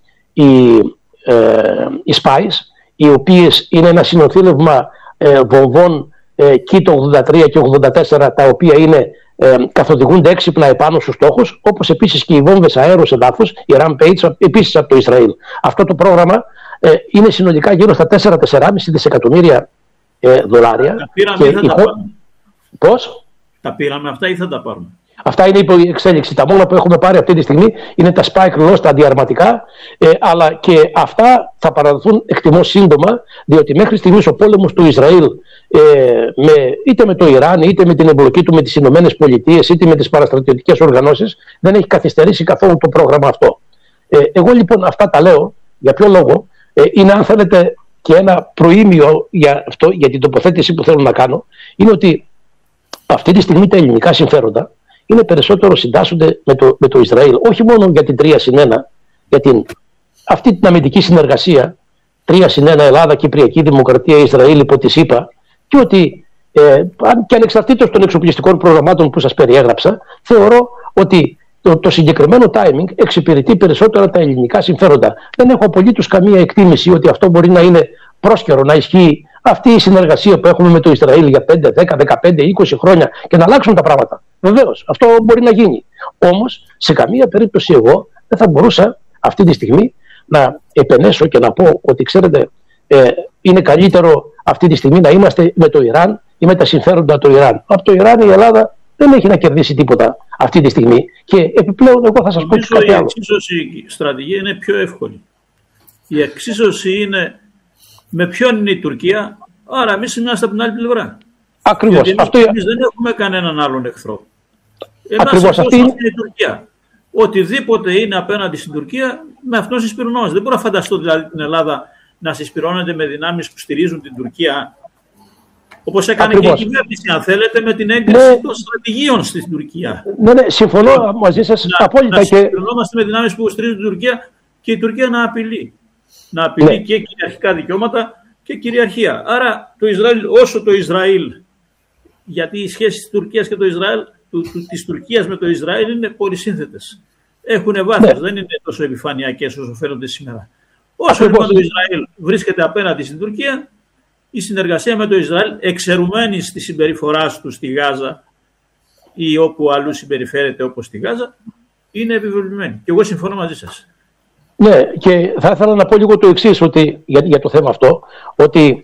οι SPICE, οι οποίες είναι ένα συνοθήλευμα βομβών Kit 83 και 84, τα οποία καθοδηγούνται έξυπνα επάνω στους στόχους, όπως επίσης και οι βόμβες αέρος εδάφους, οι Rampage, επίσης από το Ισραήλ. Αυτό το πρόγραμμα είναι συνολικά γύρω στα 4-4,5 δισεκατομμύρια δολάρια.
Τα πήραμε ή θα τα πάρουμε?
Πώς?
Τα πήραμε αυτά ή θα τα πάρουμε?
Αυτά είναι υπό εξέλιξη. Τα μόνα που έχουμε πάρει αυτή τη στιγμή είναι τα Spike Loss, τα αντιαρματικά, αλλά και αυτά θα παραδοθούν, εκτιμώ, σύντομα, διότι μέχρι στιγμής ο πόλεμος του Ισραήλ είτε με το Ιράν, είτε με την εμπλοκή του με τις Ηνωμένες Πολιτείες, είτε με τις παραστρατιωτικές οργανώσεις, δεν έχει καθυστερήσει καθόλου το πρόγραμμα αυτό. Εγώ λοιπόν αυτά τα λέω για ποιο λόγο? Είναι, αν θέλετε, και ένα προήμιο για την τοποθέτηση που θέλω να κάνω, είναι ότι αυτή τη στιγμή τα ελληνικά συμφέροντα είναι περισσότερο συντάσσονται με το Ισραήλ, όχι μόνο για την 3+1, για αυτή την αμυντική συνεργασία 3+1 Ελλάδα, Κυπριακή Δημοκρατία, Ισραήλ υπό τη ΣΥΠΑ, και ότι και ανεξαρτήτως των εξοπλιστικών προγραμμάτων που σας περιέγραψα, θεωρώ ότι το συγκεκριμένο timing εξυπηρετεί περισσότερα τα ελληνικά συμφέροντα. Δεν έχω απολύτως καμία εκτίμηση ότι αυτό μπορεί να είναι πρόσκαιρο να ισχύει αυτή η συνεργασία που έχουμε με το Ισραήλ για 5, 10, 15, 20 χρόνια και να αλλάξουν τα πράγματα. Βεβαίως, αυτό μπορεί να γίνει. Όμως, σε καμία περίπτωση εγώ δεν θα μπορούσα αυτή τη στιγμή να επενέσω και να πω ότι, ξέρετε, είναι καλύτερο αυτή τη στιγμή να είμαστε με το Ιράν ή με τα συμφέροντα του Ιράν. Από το Ιράν η Ελλάδα δεν έχει να κερδίσει τίποτα αυτή τη στιγμή. Και επιπλέον, εγώ θα σας πω και κάτι άλλο.
Η εξίσωση στρατηγική είναι πιο εύκολη. Η εξίσωση είναι με ποιον είναι η Τουρκία, άρα εμείς είμαστε από την άλλη πλευρά.
Ακριβώς.
Εμείς δεν έχουμε κανέναν άλλον εχθρό.
Ακριβώς.
Αυτή είναι η Τουρκία. Οτιδήποτε είναι απέναντι στην Τουρκία, με αυτό συσπηρωνόμαστε. Δεν μπορώ να φανταστώ δηλαδή την Ελλάδα να συσπηρώνεται με δυνάμεις που στηρίζουν την Τουρκία, όπως έκανε και η κυβέρνηση, αν θέλετε, με την έγκριση των στρατηγίων στην Τουρκία.
Ναι, συμφωνώ μαζί σας απόλυτα.
Να συσπηρωνόμαστε με δυνάμεις που στηρίζουν την Τουρκία και η Τουρκία να απειλεί. Να απειλεί και κυριαρχικά δικαιώματα και κυριαρχία. Άρα όσο το Ισραήλ, γιατί οι σχέσεις της Τουρκίας και το Ισραήλ, της Τουρκίας με το Ισραήλ είναι πολυσύνθετες. Έχουν βάθος, δεν είναι τόσο επιφανειακές όσο φαίνονται σήμερα. Όσο λοιπόν το Ισραήλ βρίσκεται απέναντι στην Τουρκία, η συνεργασία με το Ισραήλ, εξαιρουμένη στη συμπεριφορά του στη Γάζα ή όπου αλλού συμπεριφέρεται όπως στη Γάζα, είναι επιβεβλημένη. Και εγώ συμφωνώ μαζί σας.
Ναι, και θα ήθελα να πω λίγο το εξής για το θέμα αυτό, ότι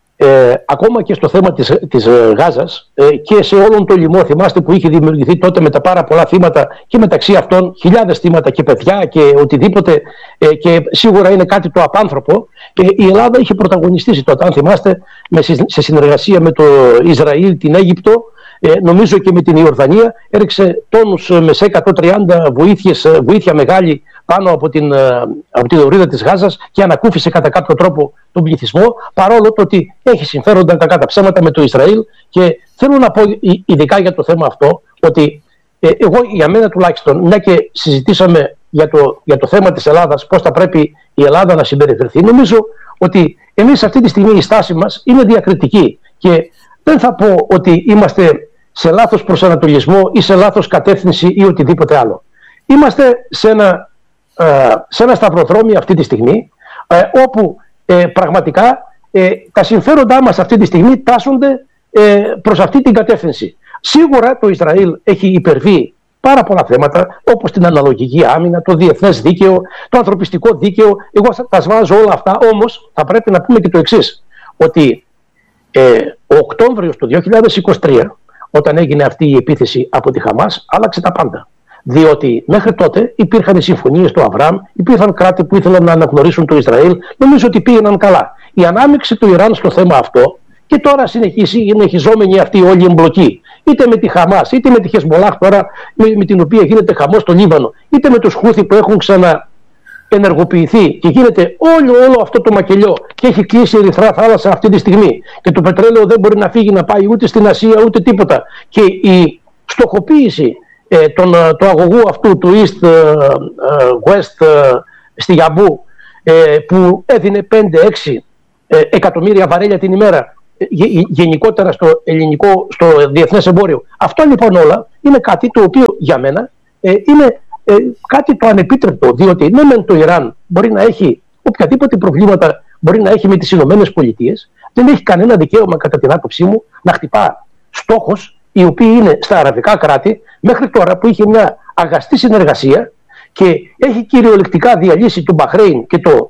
ακόμα και στο θέμα της Γάζας και σε όλον το λοιμό, θυμάστε που είχε δημιουργηθεί τότε με τα πάρα πολλά θύματα και μεταξύ αυτών χιλιάδες θύματα και παιδιά και οτιδήποτε, και σίγουρα είναι κάτι το απάνθρωπο, και η Ελλάδα είχε πρωταγωνιστήσει τότε, αν θυμάστε, σε συνεργασία με το Ισραήλ, την Αίγυπτο, νομίζω και με την Ιορδανία έριξε τόνους μεσέ 130 βοήθεια μεγάλη πάνω από την ορίδα της Γάζας και ανακούφισε κατά κάποιο τρόπο τον πληθυσμό, παρόλο το ότι έχει συμφέροντα κακά τα ψέματα με το Ισραήλ. Και θέλω να πω ειδικά για το θέμα αυτό ότι εγώ, για μένα τουλάχιστον, μια και συζητήσαμε για το θέμα της Ελλάδας, πώς θα πρέπει η Ελλάδα να συμπεριφερθεί, νομίζω ότι εμείς αυτή τη στιγμή η στάση μας είναι διακριτική και δεν θα πω ότι είμαστε σε λάθος προσανατολισμό ή σε λάθος κατεύθυνση ή οτιδήποτε άλλο. Είμαστε σε ένα σταυροδρόμι αυτή τη στιγμή, όπου πραγματικά τα συμφέροντά μας αυτή τη στιγμή τάσσονται προς αυτή την κατεύθυνση. Σίγουρα το Ισραήλ έχει υπερβεί πάρα πολλά θέματα, όπως την αναλογική άμυνα, το διεθνές δίκαιο, το ανθρωπιστικό δίκαιο. Εγώ τα σβάζω όλα αυτά, όμως θα πρέπει να πούμε και το εξής, ότι ο Οκτώβριος του 2023, όταν έγινε αυτή η επίθεση από τη Χαμάς, άλλαξε τα πάντα. Διότι μέχρι τότε υπήρχαν οι συμφωνίες του Αβραάμ, υπήρχαν κράτη που ήθελαν να αναγνωρίσουν το Ισραήλ, νομίζω ότι πήγαιναν καλά. Η ανάμειξη του Ιράν στο θέμα αυτό και τώρα συνεχιζόμενη αυτή όλη η εμπλοκή, είτε με τη Χαμάς, είτε με τη Χεσμολάχ τώρα, με την οποία γίνεται χαμός στο Λίβανο, είτε με τους Χούθι που έχουν ξαναενεργοποιηθεί και γίνεται όλο αυτό το μακελιό και έχει κλείσει η Ερυθρά θάλασσα αυτή τη στιγμή και το πετρέλαιο δεν μπορεί να φύγει να πάει ούτε στην Ασία ούτε τίποτα, και η στοχοποίηση του αγωγού αυτού του East West στη Γιαμπού, που έδινε 5-6 εκατομμύρια βαρέλια την ημέρα γενικότερα στο διεθνές εμπόριο. Αυτό λοιπόν όλα είναι κάτι το οποίο για μένα είναι κάτι το ανεπίτρεπτο, διότι ναι μεν το Ιράν μπορεί να έχει οποιαδήποτε προβλήματα μπορεί να έχει με τις Ηνωμένες Πολιτείες, δεν έχει κανένα δικαίωμα κατά την άποψή μου να χτυπά στόχους οι οποίοι είναι στα αραβικά κράτη, μέχρι τώρα που είχε μια αγαστή συνεργασία και έχει κυριολεκτικά διαλύσει το Μπαχρέιν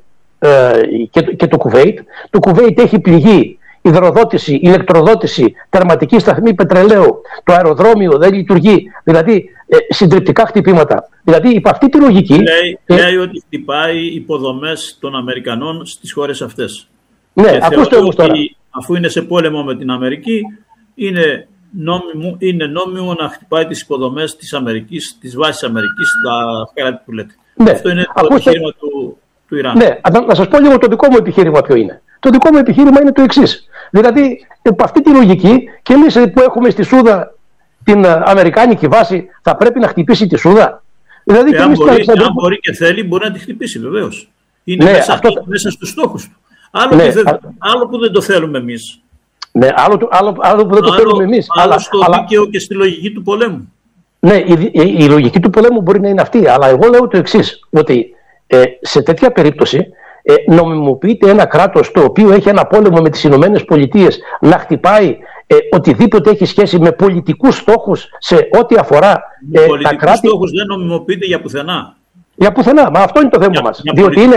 και το Κουβέιτ. Το Κουβέιτ έχει πληγεί υδροδότηση, ηλεκτροδότηση, τερματική σταθμή πετρελαίου, το αεροδρόμιο δεν λειτουργεί, δηλαδή συντριπτικά χτυπήματα. Δηλαδή υπ' αυτή τη λογική...
Λέει ότι χτυπάει υποδομές των Αμερικανών στις χώρες αυτές.
Ναι, ακούστε όμως τώρα.
Αφού είναι σε πόλεμο με την Αμερική, είναι νόμιμο να χτυπάει τις υποδομές της Αμερικής, τις βάσεις Αμερικής, τα κράτη που λέτε.
Ναι,
αυτό είναι το επιχείρημα του Ιράν.
Ναι, να σας πω λίγο το δικό μου επιχείρημα ποιο είναι. Το δικό μου επιχείρημα είναι το εξής. Δηλαδή, από αυτή τη λογική, και εμείς που έχουμε στη Σούδα την αμερικάνικη βάση, θα πρέπει να χτυπήσει τη Σούδα. Δηλαδή,
αν μπορεί και θέλει, μπορεί να τη χτυπήσει, βεβαίως. Είναι μέσα στους στόχους του. Άλλο που δεν το θέλουμε εμείς.
Ναι, άλλο που δεν το θέλουμε εμείς.
Άλλο στο δίκαιο και στη λογική του πολέμου.
Ναι, η λογική του πολέμου μπορεί να είναι αυτή, αλλά εγώ λέω το εξής, ότι σε τέτοια περίπτωση νομιμοποιείται ένα κράτος το οποίο έχει ένα πόλεμο με τις Ηνωμένες Πολιτείες να χτυπάει οτιδήποτε έχει σχέση με πολιτικούς στόχους σε ό,τι αφορά τα κράτη.
Πολιτικούς στόχους δεν νομιμοποιείται για πουθενά.
Για πουθενά, μα αυτό είναι το θέμα μας.
Διότι είναι.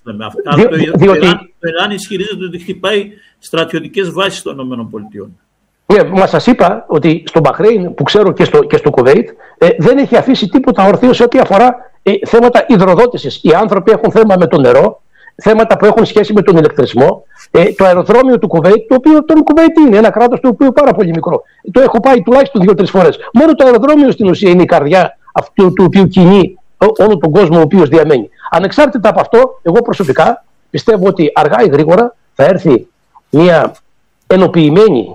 Το Ιράν ισχυρίζεται ότι χτυπάει στρατιωτικές βάσεις των ΗΠΑ.
Ναι, μα σας είπα ότι στο Μπαχρέιν, που ξέρω και στο Κουβέιτ, δεν έχει αφήσει τίποτα ορθίο σε ό,τι αφορά θέματα υδροδότησης. Οι άνθρωποι έχουν θέμα με το νερό, θέματα που έχουν σχέση με τον ηλεκτρισμό. Το αεροδρόμιο του Κουβέιτ, το οποίο το Κουβέιτ είναι ένα κράτος το οποίο είναι πάρα πολύ μικρό. Το έχω πάει τουλάχιστον 2-3 φορές. Μόνο το αεροδρόμιο στην ουσία είναι η καρδιά αυτού του οποίου κινεί όλο τον κόσμο ο οποίος διαμένει. Ανεξάρτητα από αυτό, εγώ προσωπικά πιστεύω ότι αργά ή γρήγορα θα έρθει μια ενοποιημένη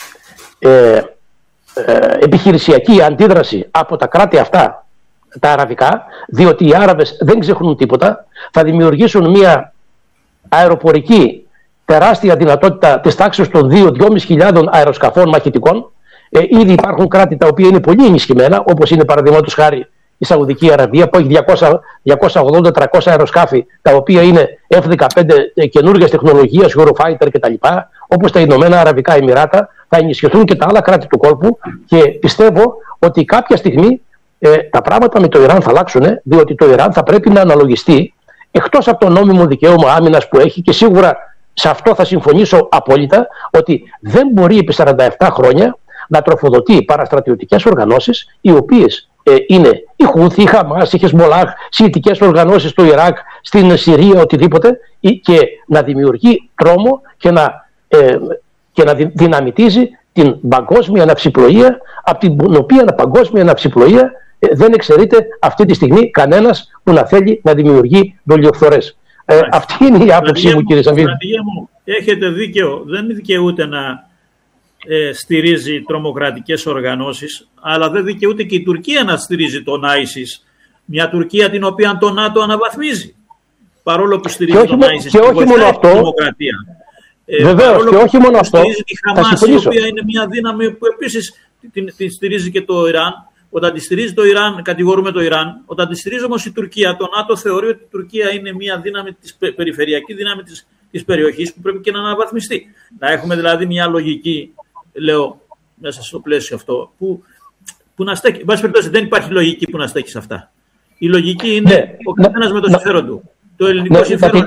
επιχειρησιακή αντίδραση από τα κράτη αυτά, τα αραβικά, διότι οι Άραβες δεν ξεχνούν τίποτα. Θα δημιουργήσουν μια αεροπορική τεράστια δυνατότητα της τάξης των 2.000-2.500 αεροσκαφών μαχητικών. Ήδη υπάρχουν κράτη τα οποία είναι πολύ ενισχυμένα, όπως είναι παραδείγματος χάρη η Σαουδική Αραβία, που έχει 280-300 αεροσκάφη, τα οποία είναι F-15 καινούργιας τεχνολογίας, Eurofighter κτλ. Όπως τα Ηνωμένα Αραβικά Εμιράτα, θα ενισχυθούν και τα άλλα κράτη του κόλπου, και πιστεύω ότι κάποια στιγμή τα πράγματα με το Ιράν θα αλλάξουν, διότι το Ιράν θα πρέπει να αναλογιστεί, εκτός από το νόμιμο δικαίωμα άμυνας που έχει, και σίγουρα σε αυτό θα συμφωνήσω απόλυτα, ότι δεν μπορεί επί 47 χρόνια να τροφοδοτεί παραστρατιωτικές οργανώσεις, οι οποίες είναι η Χούθη, η Χαμάς, η Χεσμολάχ, σιητικές οργανώσεις στο Ιράκ, στην Συρία, οτιδήποτε, και να δημιουργεί τρόμο και να δυναμητίζει την παγκόσμια ναυσιπλοεία, από την οποία παγκόσμια ναυσιπλοεία δεν εξαιρείται αυτή τη στιγμή κανένας που να θέλει να δημιουργεί δολιοφθορές. Αυτή είναι η άποψή μου, κύριε Σαββίδη.
Έχετε δίκαιο. Δεν δικαιούται να στηρίζει τρομοκρατικές οργανώσεις, αλλά δεν δικαιούται και η Τουρκία να στηρίζει τον ISIS. Μια Τουρκία την οποία το ΝΑΤΟ αναβαθμίζει. Παρόλο που στηρίζει τον ISIS
και όχι μόνο αυτό.
Τρομοκρατία.
Βεβαίως, και όχι μόνο αυτό.
Στηρίζει τη Χαμάς, η οποία είναι μια δύναμη που επίσης την στηρίζει και το Ιράν. Όταν τη στηρίζει το Ιράν, κατηγορούμε το Ιράν. Όταν τη στηρίζει όμως η Τουρκία, το ΝΑΤΟ θεωρεί ότι η Τουρκία είναι μια δύναμη, περιφερειακή δύναμη της περιοχής που πρέπει και να αναβαθμιστεί. Να έχουμε δηλαδή μια λογική, λέω, μέσα στο πλαίσιο αυτό, που να στέκει. Εν πάση περιπτώσει, δεν υπάρχει λογική που να στέκει σε αυτά. Η λογική είναι ο καθένας με το συμφέρον του. Το ελληνικό συμφέρον.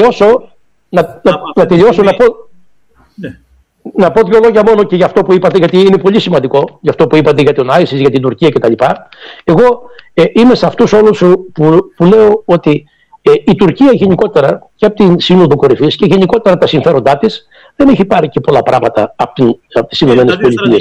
Να τελειώσω να πω.
Ναι.
Να πω δύο λόγια μόνο και για αυτό που είπατε, γιατί είναι πολύ σημαντικό, για αυτό που είπατε για τον ISIS, για την Τουρκία κτλ. Εγώ είμαι σε αυτούς όλους που λέω ότι η Τουρκία γενικότερα και από την Σύνοδο Κορυφής και γενικότερα τα συμφέροντά της δεν έχει πάρει και πολλά πράγματα από τις Ηνωμένες Πολιτείες.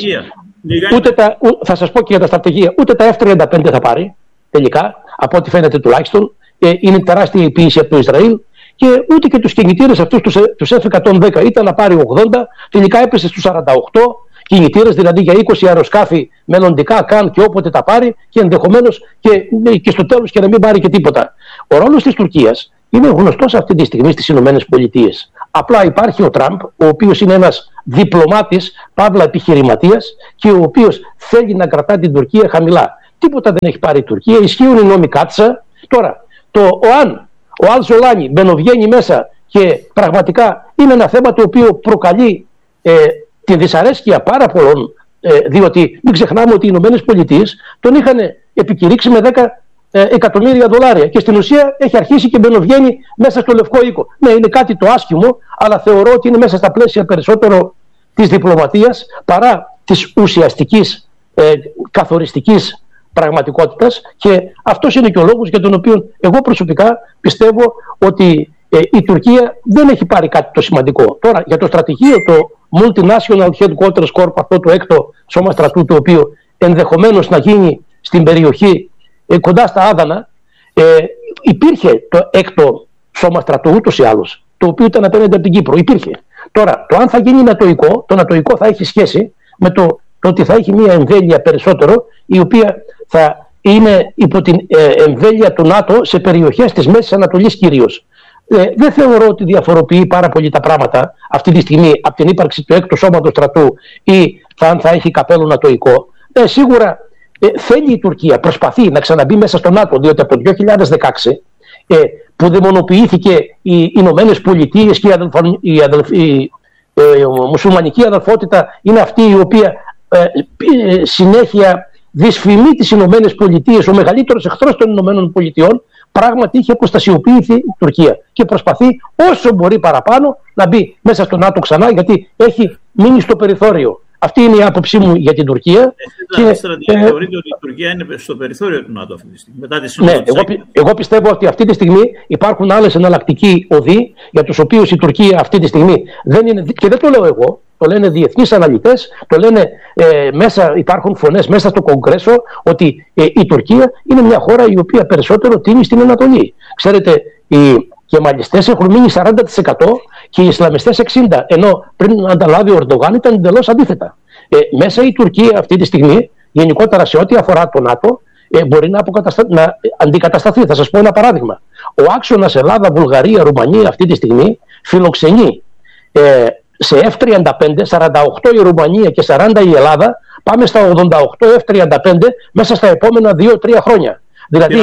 Θα σας πω και για τα στρατηγία. Ούτε τα F-35 θα πάρει τελικά, από ό,τι φαίνεται τουλάχιστον. Είναι τεράστια η πίεση από το Ισραήλ. Και ούτε και τους κινητήρες αυτούς τους F-110 ήταν να πάρει 80, τελικά έπεσε στους 48 κινητήρες, δηλαδή για 20 αεροσκάφη μελλοντικά καν και όποτε τα πάρει και ενδεχομένως και στο τέλος και να μην πάρει και τίποτα. Ο ρόλος της Τουρκίας είναι γνωστός αυτή τη στιγμή στις Ηνωμένες Πολιτείες. Απλά υπάρχει ο Τραμπ, ο οποίος είναι ένας διπλωμάτης, παύλα επιχειρηματίας και ο οποίος θέλει να κρατά την Τουρκία χαμηλά. Τίποτα δεν έχει πάρει η Τουρκία, ισχύουν οι νόμοι Κάτσα. Τώρα, ο Αλ Ζολάνι μπαινοβγαίνει μέσα και πραγματικά είναι ένα θέμα το οποίο προκαλεί τη δυσαρέσκεια πάρα πολλών, διότι μην ξεχνάμε ότι οι Ηνωμένες Πολιτείες τον είχαν επικηρύξει με 10 εκατομμύρια δολάρια και στην ουσία έχει αρχίσει και μπαινοβγαίνει μέσα στο Λευκό Οίκο. Ναι, είναι κάτι το άσχημο, αλλά θεωρώ ότι είναι μέσα στα πλαίσια περισσότερο της διπλωματίας παρά της ουσιαστικής καθοριστικής πραγματικότητας, και αυτός είναι και ο λόγος για τον οποίο εγώ προσωπικά πιστεύω ότι η Τουρκία δεν έχει πάρει κάτι το σημαντικό. Τώρα για το στρατηγείο, το Multinational Headquarters Corp, αυτό το έκτο σώμα στρατού, το οποίο ενδεχομένως να γίνει στην περιοχή κοντά στα Άδανα, υπήρχε το έκτο σώμα στρατού ούτως ή άλλως, το οποίο ήταν απέναντι από την Κύπρο. Υπήρχε. Τώρα, το αν θα γίνει νατοϊκό, το νατοϊκό θα έχει σχέση με το ότι θα έχει μια εμβέλεια περισσότερο, η οποία θα είναι υπό την εμβέλεια του ΝΑΤΟ σε περιοχές της Μέσης Ανατολής κυρίως. Δεν θεωρώ ότι διαφοροποιεί πάρα πολύ τα πράγματα αυτή τη στιγμή από την ύπαρξη του έκτου σώματος στρατού ή αν θα έχει καπέλο νατοϊκό. Σίγουρα θέλει η Τουρκία, προσπαθεί να ξαναμπεί μέσα στο ΝΑΤΟ, διότι από το 2016 που δαιμονοποιήθηκε οι Ηνωμένες Πολιτείες και η μουσουλμανική αδελφότητα είναι αυτή η οποία συνέχεια δυσφημεί τις Ηνωμένες Πολιτείες, ο μεγαλύτερος εχθρός των Ηνωμένων Πολιτειών, πράγματι είχε αποστασιοποιηθεί η Τουρκία και προσπαθεί όσο μπορεί παραπάνω να μπει μέσα στο ΝΑΤΟ ξανά, γιατί έχει μείνει στο περιθώριο. Αυτή είναι η άποψή μου για την Τουρκία.
Θεωρείτε ότι η Τουρκία είναι στο περιθώριο του ΝΑΤΟ αυτή τη στιγμή, μετά τη σύνοδο?
Εγώ πιστεύω ότι αυτή τη στιγμή υπάρχουν άλλες εναλλακτικοί οδοί για τους οποίους η Τουρκία αυτή τη στιγμή δεν είναι, και δεν το λέω εγώ, το λένε διεθνείς αναλυτές, το λένε υπάρχουν φωνές μέσα στο Κογκρέσο ότι η Τουρκία είναι μια χώρα η οποία περισσότερο τίνει στην Ανατολή. Ξέρετε, οι κεμαλιστές έχουν μείνει 40% και οι Ισλαμιστές 60%, ενώ πριν ανταλάβει ο Ερντογάν ήταν εντελώς αντίθετα. Μέσα η Τουρκία αυτή τη στιγμή, γενικότερα σε ό,τι αφορά το ΝΑΤΟ, μπορεί να αντικατασταθεί. Θα σας πω ένα παράδειγμα. Ο άξονας Ελλάδα-Βουλγαρία-Ρουμανία αυτή τη στιγμή φιλοξενεί σε F-35, 48 η Ρουμανία και 40 η Ελλάδα, πάμε στα 88 F-35 μέσα στα επόμενα 2-3 χρόνια. Δηλαδή,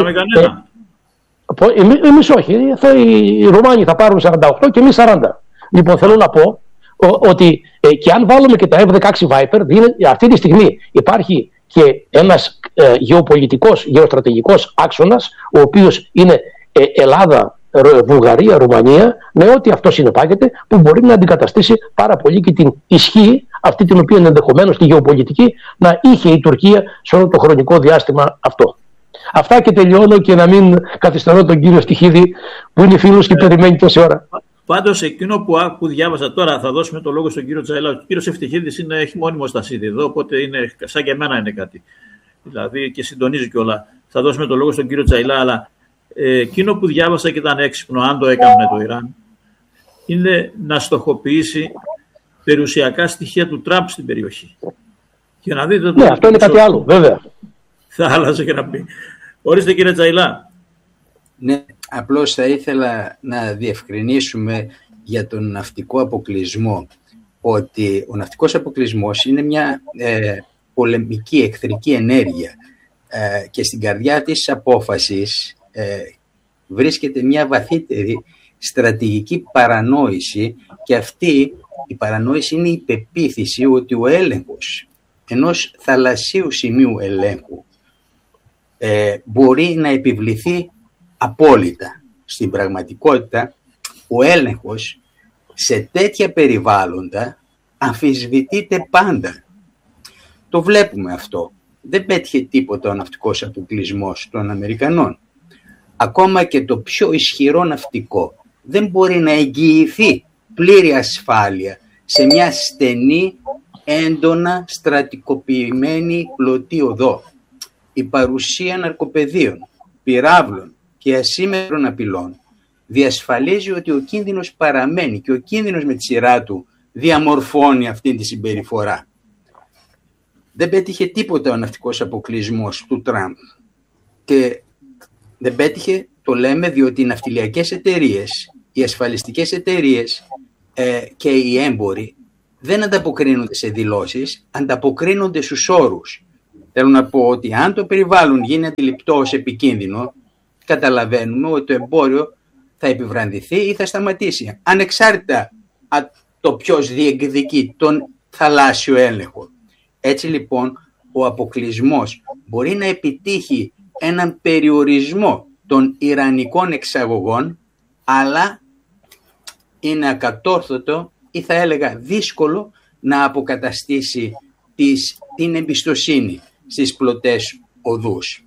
εμείς όχι, οι Ρουμάνοι θα πάρουν 48 και εμείς 40. Λοιπόν, θέλω να πω ότι και αν βάλουμε και τα F-16 Viper, αυτή τη στιγμή υπάρχει και ένας γεωπολιτικός, γεωστρατηγικός άξονας, ο οποίος είναι Ελλάδα, Βουλγαρία, Ρουμανία, με ό,τι αυτό συνεπάγεται, που μπορεί να αντικαταστήσει πάρα πολύ και την ισχύ αυτή την οποία ενδεχομένως τη γεωπολιτική να είχε η Τουρκία σε όλο το χρονικό διάστημα αυτό. Αυτά και τελειώνω, και να μην καθυστερώ τον κύριο Στοιχίδη που είναι φίλος και περιμένει τόση ώρα.
Πάντως εκείνο που διάβασα τώρα, θα δώσουμε το λόγο στον κύριο Τζαϊλά. Ο κύριος Ευτυχίδης έχει μόνιμο στασίδι εδώ, οπότε είναι, σαν και εμένα είναι κάτι. Δηλαδή και συντονίζει κιόλα. Θα δώσουμε το λόγο στον κύριο Τζαϊλά, αλλά εκείνο που διάβασα και ήταν έξυπνο, αν το έκανε το Ιράν, είναι να στοχοποιήσει περιουσιακά στοιχεία του Τραμπ στην περιοχή. Και να δείτε
ναι, αυτό είναι κάτι άλλο, βέβαια.
Θα άλλαζε και να πει. Ορίστε κύριε Τζαϊλά.
Ναι, απλώς θα ήθελα να διευκρινίσουμε για τον ναυτικό αποκλεισμό ότι ο ναυτικός αποκλεισμός είναι μια πολεμική, εχθρική ενέργεια και στην καρδιά της απόφασης βρίσκεται μια βαθύτερη στρατηγική παρανόηση, και αυτή η παρανόηση είναι η πεποίθηση ότι ο έλεγχος ενός θαλασσίου σημείου ελέγχου μπορεί να επιβληθεί απόλυτα. Στην πραγματικότητα, ο έλεγχος σε τέτοια περιβάλλοντα αμφισβητείται πάντα. Το βλέπουμε αυτό. Δεν πέτυχε τίποτα ο ναυτικός αποκλεισμός των Αμερικανών. Ακόμα και το πιο ισχυρό ναυτικό δεν μπορεί να εγγυηθεί πλήρη ασφάλεια σε μια στενή, έντονα στρατικοποιημένη πλωτή οδό. Η παρουσία ναρκοπαιδείων, πυράβλων και ασήμερων απειλών διασφαλίζει ότι ο κίνδυνος παραμένει και ο κίνδυνος με τη σειρά του διαμορφώνει αυτή τη συμπεριφορά. Δεν πέτυχε τίποτα ο ναυτικός αποκλεισμός του Τραμπ, και δεν πέτυχε, το λέμε, διότι οι ναυτιλιακές εταιρείες, οι ασφαλιστικές εταιρείες και οι έμποροι δεν ανταποκρίνονται σε δηλώσεις, ανταποκρίνονται στους όρους. Θέλω να πω ότι αν το περιβάλλον γίνει αντιληπτό ως επικίνδυνο, καταλαβαίνουμε ότι το εμπόριο θα επιβραδυθεί ή θα σταματήσει, ανεξάρτητα το ποιος διεκδικεί τον θαλάσσιο έλεγχο. Έτσι λοιπόν ο αποκλεισμός μπορεί να επιτύχει έναν περιορισμό των ιρανικών εξαγωγών, αλλά είναι ακατόρθωτο ή θα έλεγα δύσκολο να αποκαταστήσει την εμπιστοσύνη στις πλωτές οδούς.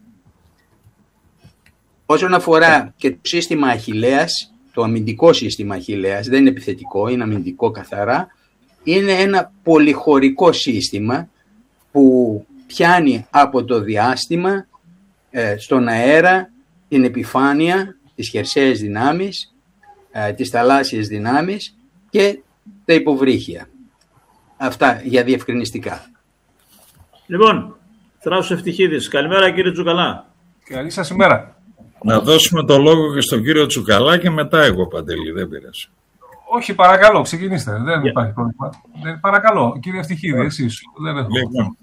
Όσον αφορά και το σύστημα Αχιλλέας, το αμυντικό σύστημα Αχιλλέας, δεν είναι επιθετικό, είναι αμυντικό καθαρά, είναι ένα πολυχωρικό σύστημα που πιάνει από το διάστημα, στον αέρα, την επιφάνεια, τις χερσαίες δυνάμεις, τις θαλάσσιες δυνάμεις και τα υποβρύχια. Αυτά για διευκρινιστικά.
Λοιπόν, Θράσος Ευτυχίδης. Καλημέρα κύριε Τσουκαλά.
Καλή σας ημέρα.
Να δώσουμε το λόγο και στον κύριο Τσουκαλά και μετά εγώ, Παντελή, δεν πειράζει.
Όχι, παρακαλώ, ξεκινήστε. Δεν υπάρχει πρόβλημα. Παρακαλώ, κύριε Ευτυχίδη, εσείς.
Λοιπόν,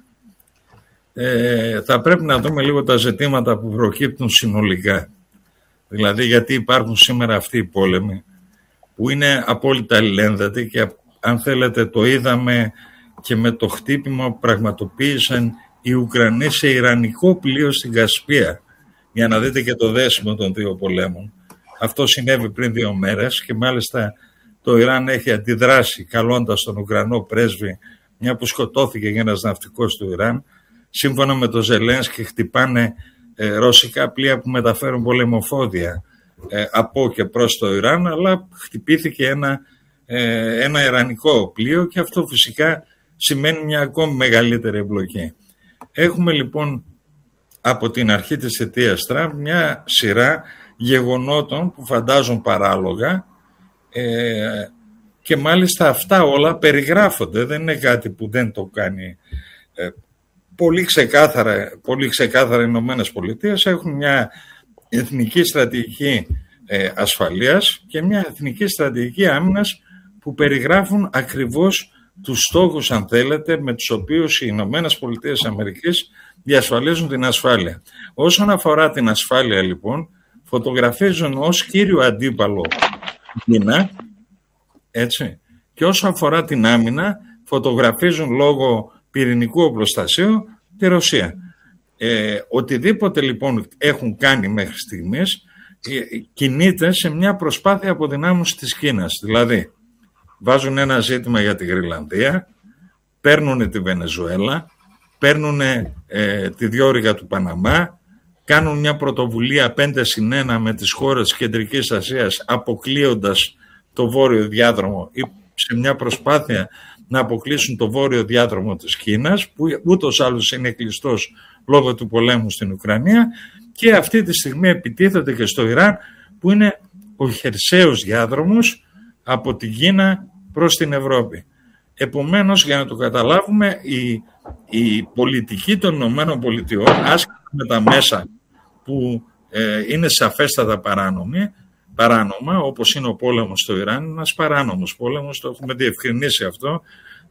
θα πρέπει να δούμε λίγο τα ζητήματα που προκύπτουν συνολικά. Δηλαδή, γιατί υπάρχουν σήμερα αυτοί οι πόλεμοι που είναι απόλυτα αλληλένδετοι και αν θέλετε το είδαμε και με το χτύπημα που πραγματοποίησαν οι Ουκρανοί σε ιρανικό πλοίο στην Κασπία. Για να δείτε και το δέσιμο των δύο πολέμων. Αυτό συνέβη πριν 2 μέρες και μάλιστα το Ιράν έχει αντιδράσει καλώντας τον Ουκρανό πρέσβη, μια που σκοτώθηκε για ένας ναυτικός του Ιράν. Σύμφωνα με τον Ζελένσκι χτυπάνε ρωσικά πλοία που μεταφέρουν πολεμοφόδια από και προς το Ιράν, αλλά χτυπήθηκε ένα ιρανικό πλοίο και αυτό φυσικά σημαίνει μια ακόμη μεγαλύτερη εμπλοκή. Έχουμε λοιπόν από την αρχή της θητείας Τραμπ μια σειρά γεγονότων που φαντάζουν παράλογα και μάλιστα αυτά όλα περιγράφονται, δεν είναι κάτι που δεν το κάνει. Πολύ ξεκάθαρα οι Ηνωμένες Πολιτείες έχουν μια εθνική στρατηγική ασφαλείας και μια εθνική στρατηγική άμυνας που περιγράφουν ακριβώς τους στόχους, αν θέλετε, με τους οποίους οι Ηνωμένες Πολιτείες Αμερικής διασφαλίζουν την ασφάλεια. Όσον αφορά την ασφάλεια, λοιπόν, φωτογραφίζουν ως κύριο αντίπαλο την Κίνα, έτσι, και όσο αφορά την άμυνα, φωτογραφίζουν λόγω πυρηνικού οπλοστασίου τη Ρωσία. Οτιδήποτε λοιπόν έχουν κάνει μέχρι στιγμής κινείται σε μια προσπάθεια αποδυνάμωσης της Κίνας. Δηλαδή, βάζουν ένα ζήτημα για τη Γρυλανδία, παίρνουν τη Βενεζουέλα, παίρνουν τη διόρυγα του Παναμά, κάνουν μια πρωτοβουλία 5+1 με τις χώρες της Κεντρικής Ασίας, αποκλείοντας το βόρειο διάδρομο ή σε μια προσπάθεια να αποκλείσουν το βόρειο διάδρομο της Κίνας, που ούτως άλλως είναι κλειστός λόγω του πολέμου στην Ουκρανία, και αυτή τη στιγμή επιτίθεται και στο Ιράν, που είναι ο χερσαίος διάδρομος από την Κίνα προς την Ευρώπη. Επομένως, για να το καταλάβουμε, η πολιτική των ΗΠΑ, άσχετα με τα μέσα που είναι σαφέστατα παράνομα, όπως είναι ο πόλεμος στο Ιράν, ένας παράνομος πόλεμος, το έχουμε διευκρινίσει αυτό,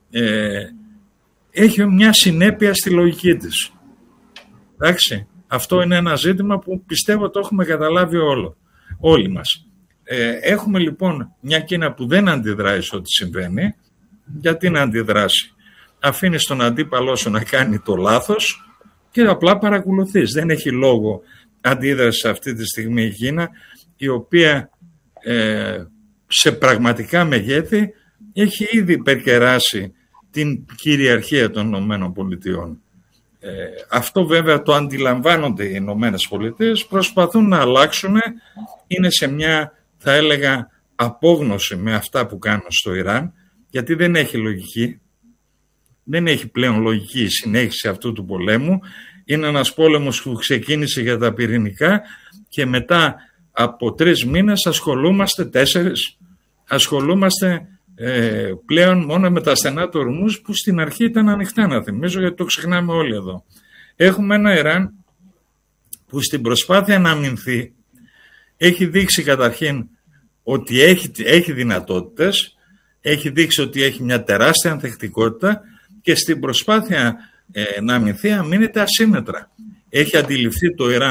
έχει μια συνέπεια στη λογική της. Εντάξει, αυτό είναι ένα ζήτημα που πιστεύω το έχουμε καταλάβει όλοι μας. Έχουμε λοιπόν μια Κίνα που δεν αντιδράει σε ό,τι συμβαίνει. Γιατί να αντιδράσει? Αφήνει τον αντίπαλό σου να κάνει το λάθος και απλά παρακολουθείς. Δεν έχει λόγο αντίδραση αυτή τη στιγμή η Κίνα, η οποία σε πραγματικά μεγέθη έχει ήδη υπερκεράσει την κυριαρχία των ΗΠΑ. Αυτό βέβαια το αντιλαμβάνονται οι ΗΠΑ, προσπαθούν να αλλάξουν, είναι σε μια, θα έλεγα, απόγνωση με αυτά που κάνουν στο Ιράν, γιατί δεν έχει λογική, δεν έχει πλέον λογική η συνέχιση αυτού του πολέμου. Είναι ένας πόλεμος που ξεκίνησε για τα πυρηνικά και μετά από 3 μήνες ασχολούμαστε πλέον μόνο με τα στενά του Ορμούζ, που στην αρχή ήταν ανοιχτά, να θυμίζω, γιατί το ξεχνάμε όλοι εδώ. Έχουμε ένα Ιράν που στην προσπάθεια να αμυνθεί έχει δείξει καταρχήν ότι έχει δυνατότητες, έχει δείξει ότι έχει μια τεράστια ανθεκτικότητα και στην προσπάθεια να αμυνθεί αμήνεται ασύμμετρα. Έχει αντιληφθεί το Ιράν